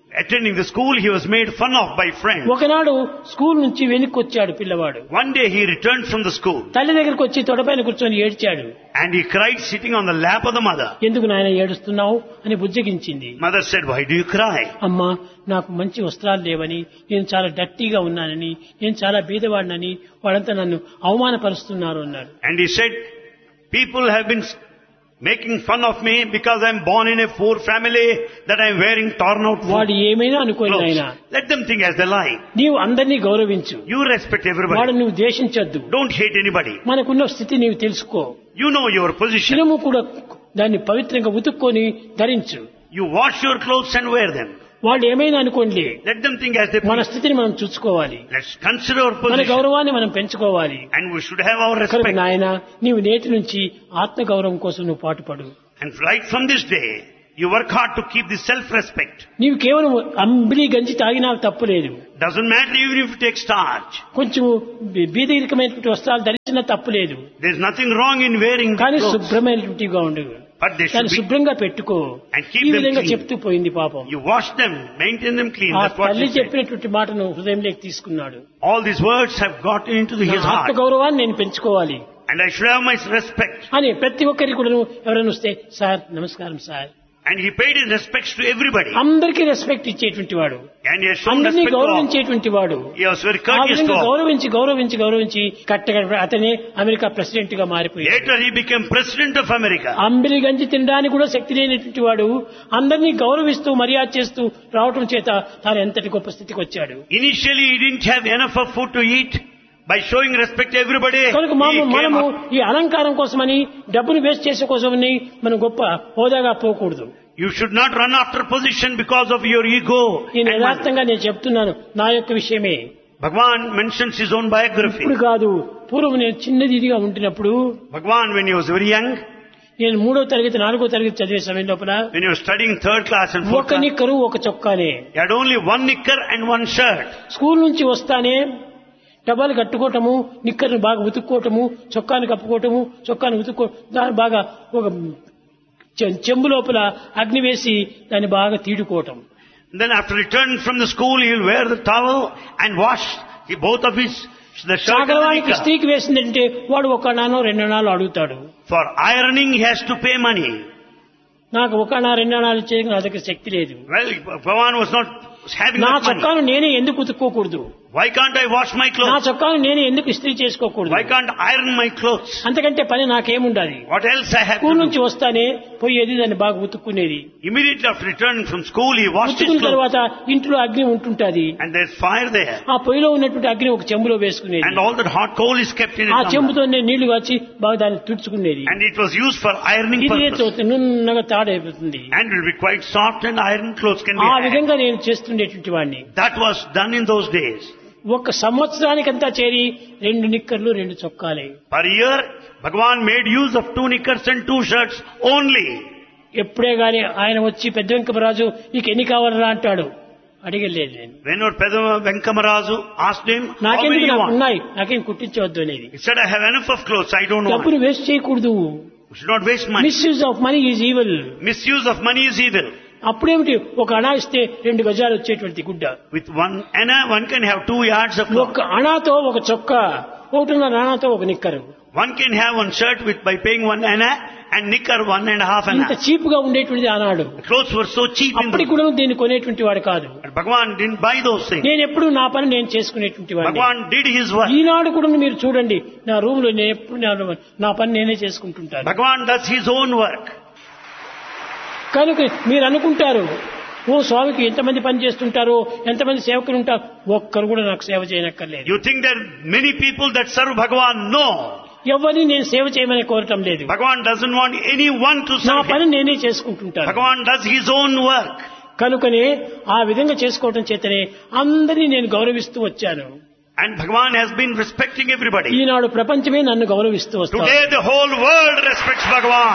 attending the school, he was made fun of by friends. ఒకనాడు స్కూల్ నుంచి వెనక్కి వచ్చాడు పిల్లవాడు. One day he returned from the school తల్లి దగ్గరికి వచ్చి తొడపైన కూర్చొని ఏడ్చాడు. and he cried sitting on the lap of the mother. ఎందుకు నాయన ఏడుస్తున్నావు అని బుజ్జగించింది. Mother said, "Why do you cry?" అమ్మా, నాకు మంచి వస్త్రాలు లేవని, నేను చాలా డర్టీగా ఉన్నానని, నేను చాలా బీదవాడినని వాళ్ళంతా నన్ను అవమానపరుస్తున్నారు అన్నాడు. And he said, "People have been making fun of me because I am born in a poor family, that I am wearing torn out వాడు ఏమైనా అనుకోని clothes. ఆయన, Let them think as they like. నీవు అందరినీ గౌరవించు, You respect వాడు everybody. నువ్వు ద్వేషించొద్దు. Don't hate anybody. మనకున్న స్థితి నీవు తెలుసుకో. You know your position. శిరము కూడా దాన్ని పవిత్రంగా ఉతుక్కొని ధరించు. You wash your clothes and wear them. వాళ్ళు ఏమైనా అనుకోండి, Let them think as they మన please. స్థితిని మనం చూసుకోవాలి, Let's consider our మన position. గౌరవాన్ని మనం పెంచుకోవాలి. And we should have our కనుక respect. నాయన, నీవు నేటి నుంచి ఆత్మగౌరవం కోసం నువ్వు పాటుపడు. And right from this day, you work hard to keep the self-respect. నీవు కేవలం అంబిలి గంజి తాగినా తప్పులేదు. Doesn't matter even if you take starch. కొంచెం బీదరికమైనటువంటి వస్త్రాలు ధరించినా తప్పులేదు. There's nothing wrong in wearing కానీ clothes. శుభ్రమైనటువంటిగా ఉండు, But they should దాన్ని be, శుభ్రంగా పెట్టుకో. and keep ఈ them విధంగా clean. చెప్తూ పోయింది పాపం. You wash them, maintain them clean. ఆ That's what తల్లి he said. చెప్పినటువంటి మాటను హృదయంలోకి తీసుకున్నాడు. All these words have gotten into his నా heart. ఆత్మగౌరవాన్ని నేను పెంచుకోవాలి And I should have my respect. అని ప్రతి ఒక్కరికి కూడా ఎవరైనా వస్తే, సార్ నమస్కారం sir, And he paid his respects to everybody. అందరికీ రెస్పెక్ట్ ఇచ్చేటువంటి వాడు, And he has shown అందరినీ respect to all. గౌరవించేటువంటి వాడు. He was very ఆ courteous to విధంగా all. గౌరవించి గౌరవించి గౌరవించి కట్టగా అతనే అమెరికా ప్రెసిడెంట్ గా మారిపోయాడు. Later he became president of America. Ambili గంజి తినడానికి కూడా శక్తి లేనటువంటి వాడు అందరినీ గౌరవిస్తూ మర్యాద చేస్తూ రావటం చేత తాను ఎంతటి గొప్ప స్థితికి వచ్చాడు. Initially he didn't have enough of food to eat. By showing respect to everybody, కనుక he మనము came up. ఈ అలంకారం కోసమని, డబ్బును వేస్ట్ చేసే కోసమని మనం గొప్ప హోదాగా పోకూడదు. You should not run after position because of your ego. నేను and money. యథార్థంగా నేను చెప్తున్నాను, నా యొక్క విషయమే. Bhagwan mentions his own biography. ఇప్పుడు కాదు, పూర్వం నేను చిన్నది ఇదిగా ఉంటున్నప్పుడు, Bhagwan, when he was very young, నేను 3వ తరగతి 4వ తరగతి చదివే సమయం లోపల when he was studying 3rd class and 4th ఒక class, నిక్కరు ఒక చొక్కానే. he had only one knicker and one shirt. School నుంచి వస్తానే టబాలు కట్టుకోవటము, నిక్కర్ను బాగా ఉతుక్కోవటము, చొక్కాను కప్పుకోవటము, చొక్కాను దాన్ని బాగా ఒక చెంబు లోపల అగ్ని వేసి దాన్ని బాగా తీడుకోవటం. Then after returning from the school, he will wear the towel and wash both of his, the shirt and the సాగరవానికి knicker. స్త్రీకి వేసిందంటే వాడు 1 అణానో 2 అణాలు అడుగుతాడు. For ironing, he has to pay money. నాకు 1 అణా 2 అణాలు ఇచ్చేందుకు నా దగ్గర శక్తి లేదు. Well, Bhagwan was not having నా that money. చొక్కాను నేనే ఎందుకు ఉతుక్కోకూడదు? Why can't I wash my నా clothes? చొక్కాను నేనే ఎందుకు ఇస్త్రీ చేసుకోకూడదు? Why can't I iron my clothes? అంతకంటే పని నాకేముండాలి? What else I have school to నుంచి do? వస్తానే పోయేది దాన్ని బాగా ఉతుక్కునేది. Immediately after returning from school, he washed his ఉతుకున్న clothes. తర్వాత ఇంట్లో అగ్ని ఉంటుంటది. And there's fire there. ఆ పొయ్యిలో ఉన్నటువంటి అగ్ని ఒక చెంబులో వేసుకునేది. And all that hot coal is kept in ఆ it. చెంబుతో నీళ్లు కాచి బాగా దాన్ని తుడుచుకునేది. And it was used for ironing ఇది purpose. నున్నగా తాడైపోతుంది. And will be quite soft and iron clothes can be ఆ had. విధంగా నేను చేస్తుండేటువంటి వాడిని. That was done in those days. ఒక సంవత్సరానికంతా చేరి 2 నిక్కర్లు 2 చొక్కాలే. Per year, Bhagwan made use of 2 knickers and 2 shirts only. ఎప్పుడే గాని ఆయన వచ్చి పెద్ద వెంకమరాజు నీకు ఎన్ని కావాలరా అంటాడు, అడిగలేదు నేను. When Pedama Venkamarazu asked him, how many నాకెందుకు you నాకు want? ఉన్నాయి, నాకేం కుట్టించవద్దు అనేది. He said, I have enough of clothes, I don't want. డబ్బును వేస్ట్ చేయకూడదు. We should not waste money. Misuse of money is evil. Misuse of money is evil. అప్పుడేమిటి, 1 అణా ఇస్తే 2 గజాలు వచ్చేటువంటి గుడ్డ. With 1 anna, one can have 2 yards of cloth. 1 అణాతో 1 చొక్కా, 1.5 అణాతో 1 నిక్కరు. One can have 1 shirt by paying 1 anna and knicker 1.5 ఇంత anna. Cheap గా ఉండేటువంటిది ఆనాడు. The clothes were so cheap in అప్పటికి those కూడా దీన్ని కొనేటువంటి వాడు కాదు. But Bhagwan didn't buy those things. నేను ఎప్పుడు నా పని నేను చేసుకునేటువంటి వాడిని. Bhagwan did his work. ఈనాడు కూడా మీరు చూడండి, నా రూమ్ లో నేను ఎప్పుడు నా పని నేనే చేసుకుంటుంటాను. Bhagwan does his own work. కనుక మీరు అనుకుంటారు, ఓ స్వామికి ఎంతమంది పని చేస్తుంటారో, ఎంతమంది సేవకులు ఉంటారు, ఒక్కరు కూడా నాకు సేవ చేయనక్కర్లేదు. You think there are many people that serve Bhagwan? No. ఎవరిని నేను సేవ చేయమని కోరటం లేదు. Bhagwan doesn't want anyone to నా serve పని him. నేనే చేసుకుంటుంటాను. Bhagwan does his own work. కనుకనే ఆ విధంగా చేసుకోవటం చేతనే అందరినీ నేను గౌరవిస్తూ వచ్చాను. And Bhagwan has been respecting everybody. ఈనాడు ప్రపంచమే నన్ను గౌరవిస్తూ వస్తాను. Today the whole world respects Bhagwan.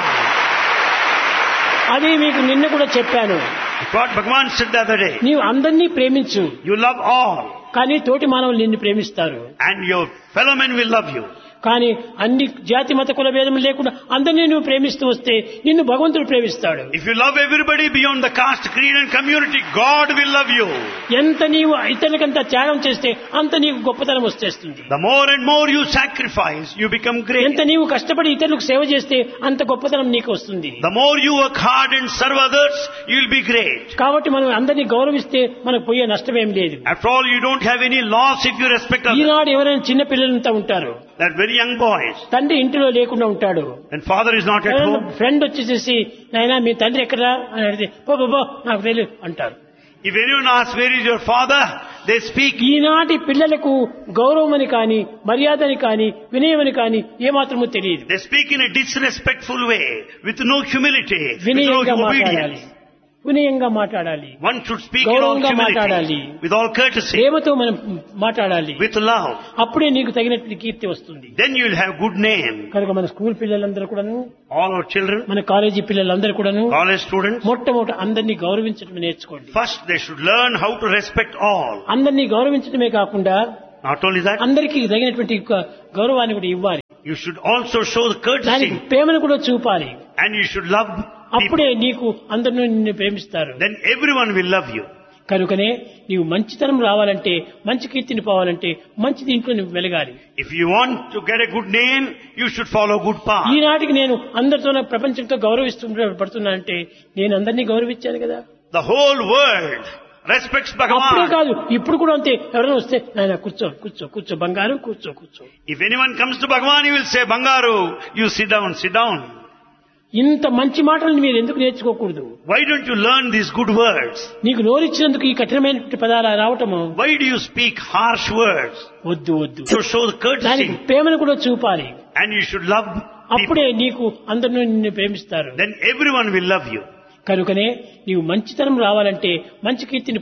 అది మీకు నిన్న కూడా చెప్పాను. What Bhagwan said the other day. నీవు అందరినీ ప్రేమించు, You love all. కానీ తోటి మానవులు నిన్ను ప్రేమిస్తారు. And your fellow men will love you. కానీ అన్ని జాతి మత కుల భేదం లేకుండా అందరినీ నువ్వు ప్రేమిస్తూ వస్తే నిన్ను భగవంతుడు ప్రేమిస్తాడు. If you love everybody beyond the caste, creed and community, God will love you. ఎంత నీవు ఇతరులకంతా త్యాగం చేస్తే అంత నీకు గొప్పతనం వచ్చేస్తుంది. The more and more you sacrifice, you become great. ఎంత నీవు కష్టపడి ఇతరులకు సేవ చేస్తే అంత గొప్పతనం నీకు వస్తుంది. The more you work hard and serve others, you will be great. కాబట్టి మనం అందరినీ గౌరవిస్తే మనకు పోయే నష్టమేం లేదు. After all, you don't have any loss if you respect others. ఈనాడు ఎవరైనా చిన్న పిల్లలంతా ఉంటారు, They're very young boys. తండ్రి ఇంటిలో లేకుండా ఉంటాడు, And father is not at home. Friend వచ్చేసేసి నాయనా మీ తండ్రి ఎక్కడా అని అడిగితే పో పో, పో నాకు తెలియదు అంటారు. If anyone asks, where is your father? They speak. ఈనాటి పిల్లలకు గౌరవం అని కానీ మర్యాదని కానీ వినయమని కానీ ఏమాత్రమూ తెలియదు. They speak in a disrespectful way, with no humility, with no వినయంగా మాట్లాడాలి, obedience. వినయంగా మాట్లాడాలి, One should speak in all గౌరవంగా మాట్లాడాలి, humility, with all courtesy, ప్రేమతో మనం మాట్లాడాలి. with love. అప్పుడే నీకు తగినటువంటి కీర్తి వస్తుంది. Then you will have good name. కనుక మన స్కూల్ పిల్లలందరూ కూడాను, All our children, మన కాలేజీ పిల్లలందరూ కూడాను college students, మొట్టమొదట అందరినీ గౌరవించడం నేర్చుకోండి. first they should learn how to respect all. అందరినీ గౌరవించడమే కాకుండా Not only that, అందరికీ తగినటువంటి గౌరవాన్ని కూడా ఇవ్వాలి. you should also show the దానికి courtesy, ప్రేమను కూడా చూపాలి. and you should love people. అప్పుడే నీకు అందరూ నిన్ను ప్రేమిస్తారు. Then everyone will love you. కనుకనే నీవు మంచితనం రావాలంటే, మంచి కీర్తిని పోవాలంటే మంచి దీంట్లో నువ్వు వెలగాలి. If you want to get a good name, you should follow good path. ఈనాటికి నేను అందరితో ప్రపంచంతో పడుతున్నానంటే నేను అందరినీ గౌరవించాను కదా. The whole world respects అప్పుడే Bhagavan. కాదు, ఇప్పుడు కూడా అంతే. ఎవరైనా వస్తే నాయన కూర్చో కూర్చో కూర్చో బంగారు కూర్చో కూర్చో. If anyone comes to Bhagavan, he will say, Bangaru, you sit down, sit down. ఇంత మంచి మాటలను మీరు ఎందుకు నేర్చుకోకూడదు? Why don't you learn these good words? నీకు నోరిచ్చినందుకు ఈ కఠినమైన పదాలు రావటము Why do you speak harsh words? వద్దు వద్దు. To show the దానికి courtesy, ప్రేమను కూడా చూపాలి. and you should love people. అప్పుడే నీకు అందరూ నిన్ను ప్రేమిస్తారు. Then everyone will love you. కనుకనే నీవు మంచితనం రావాలంటే, మంచి కీర్తిని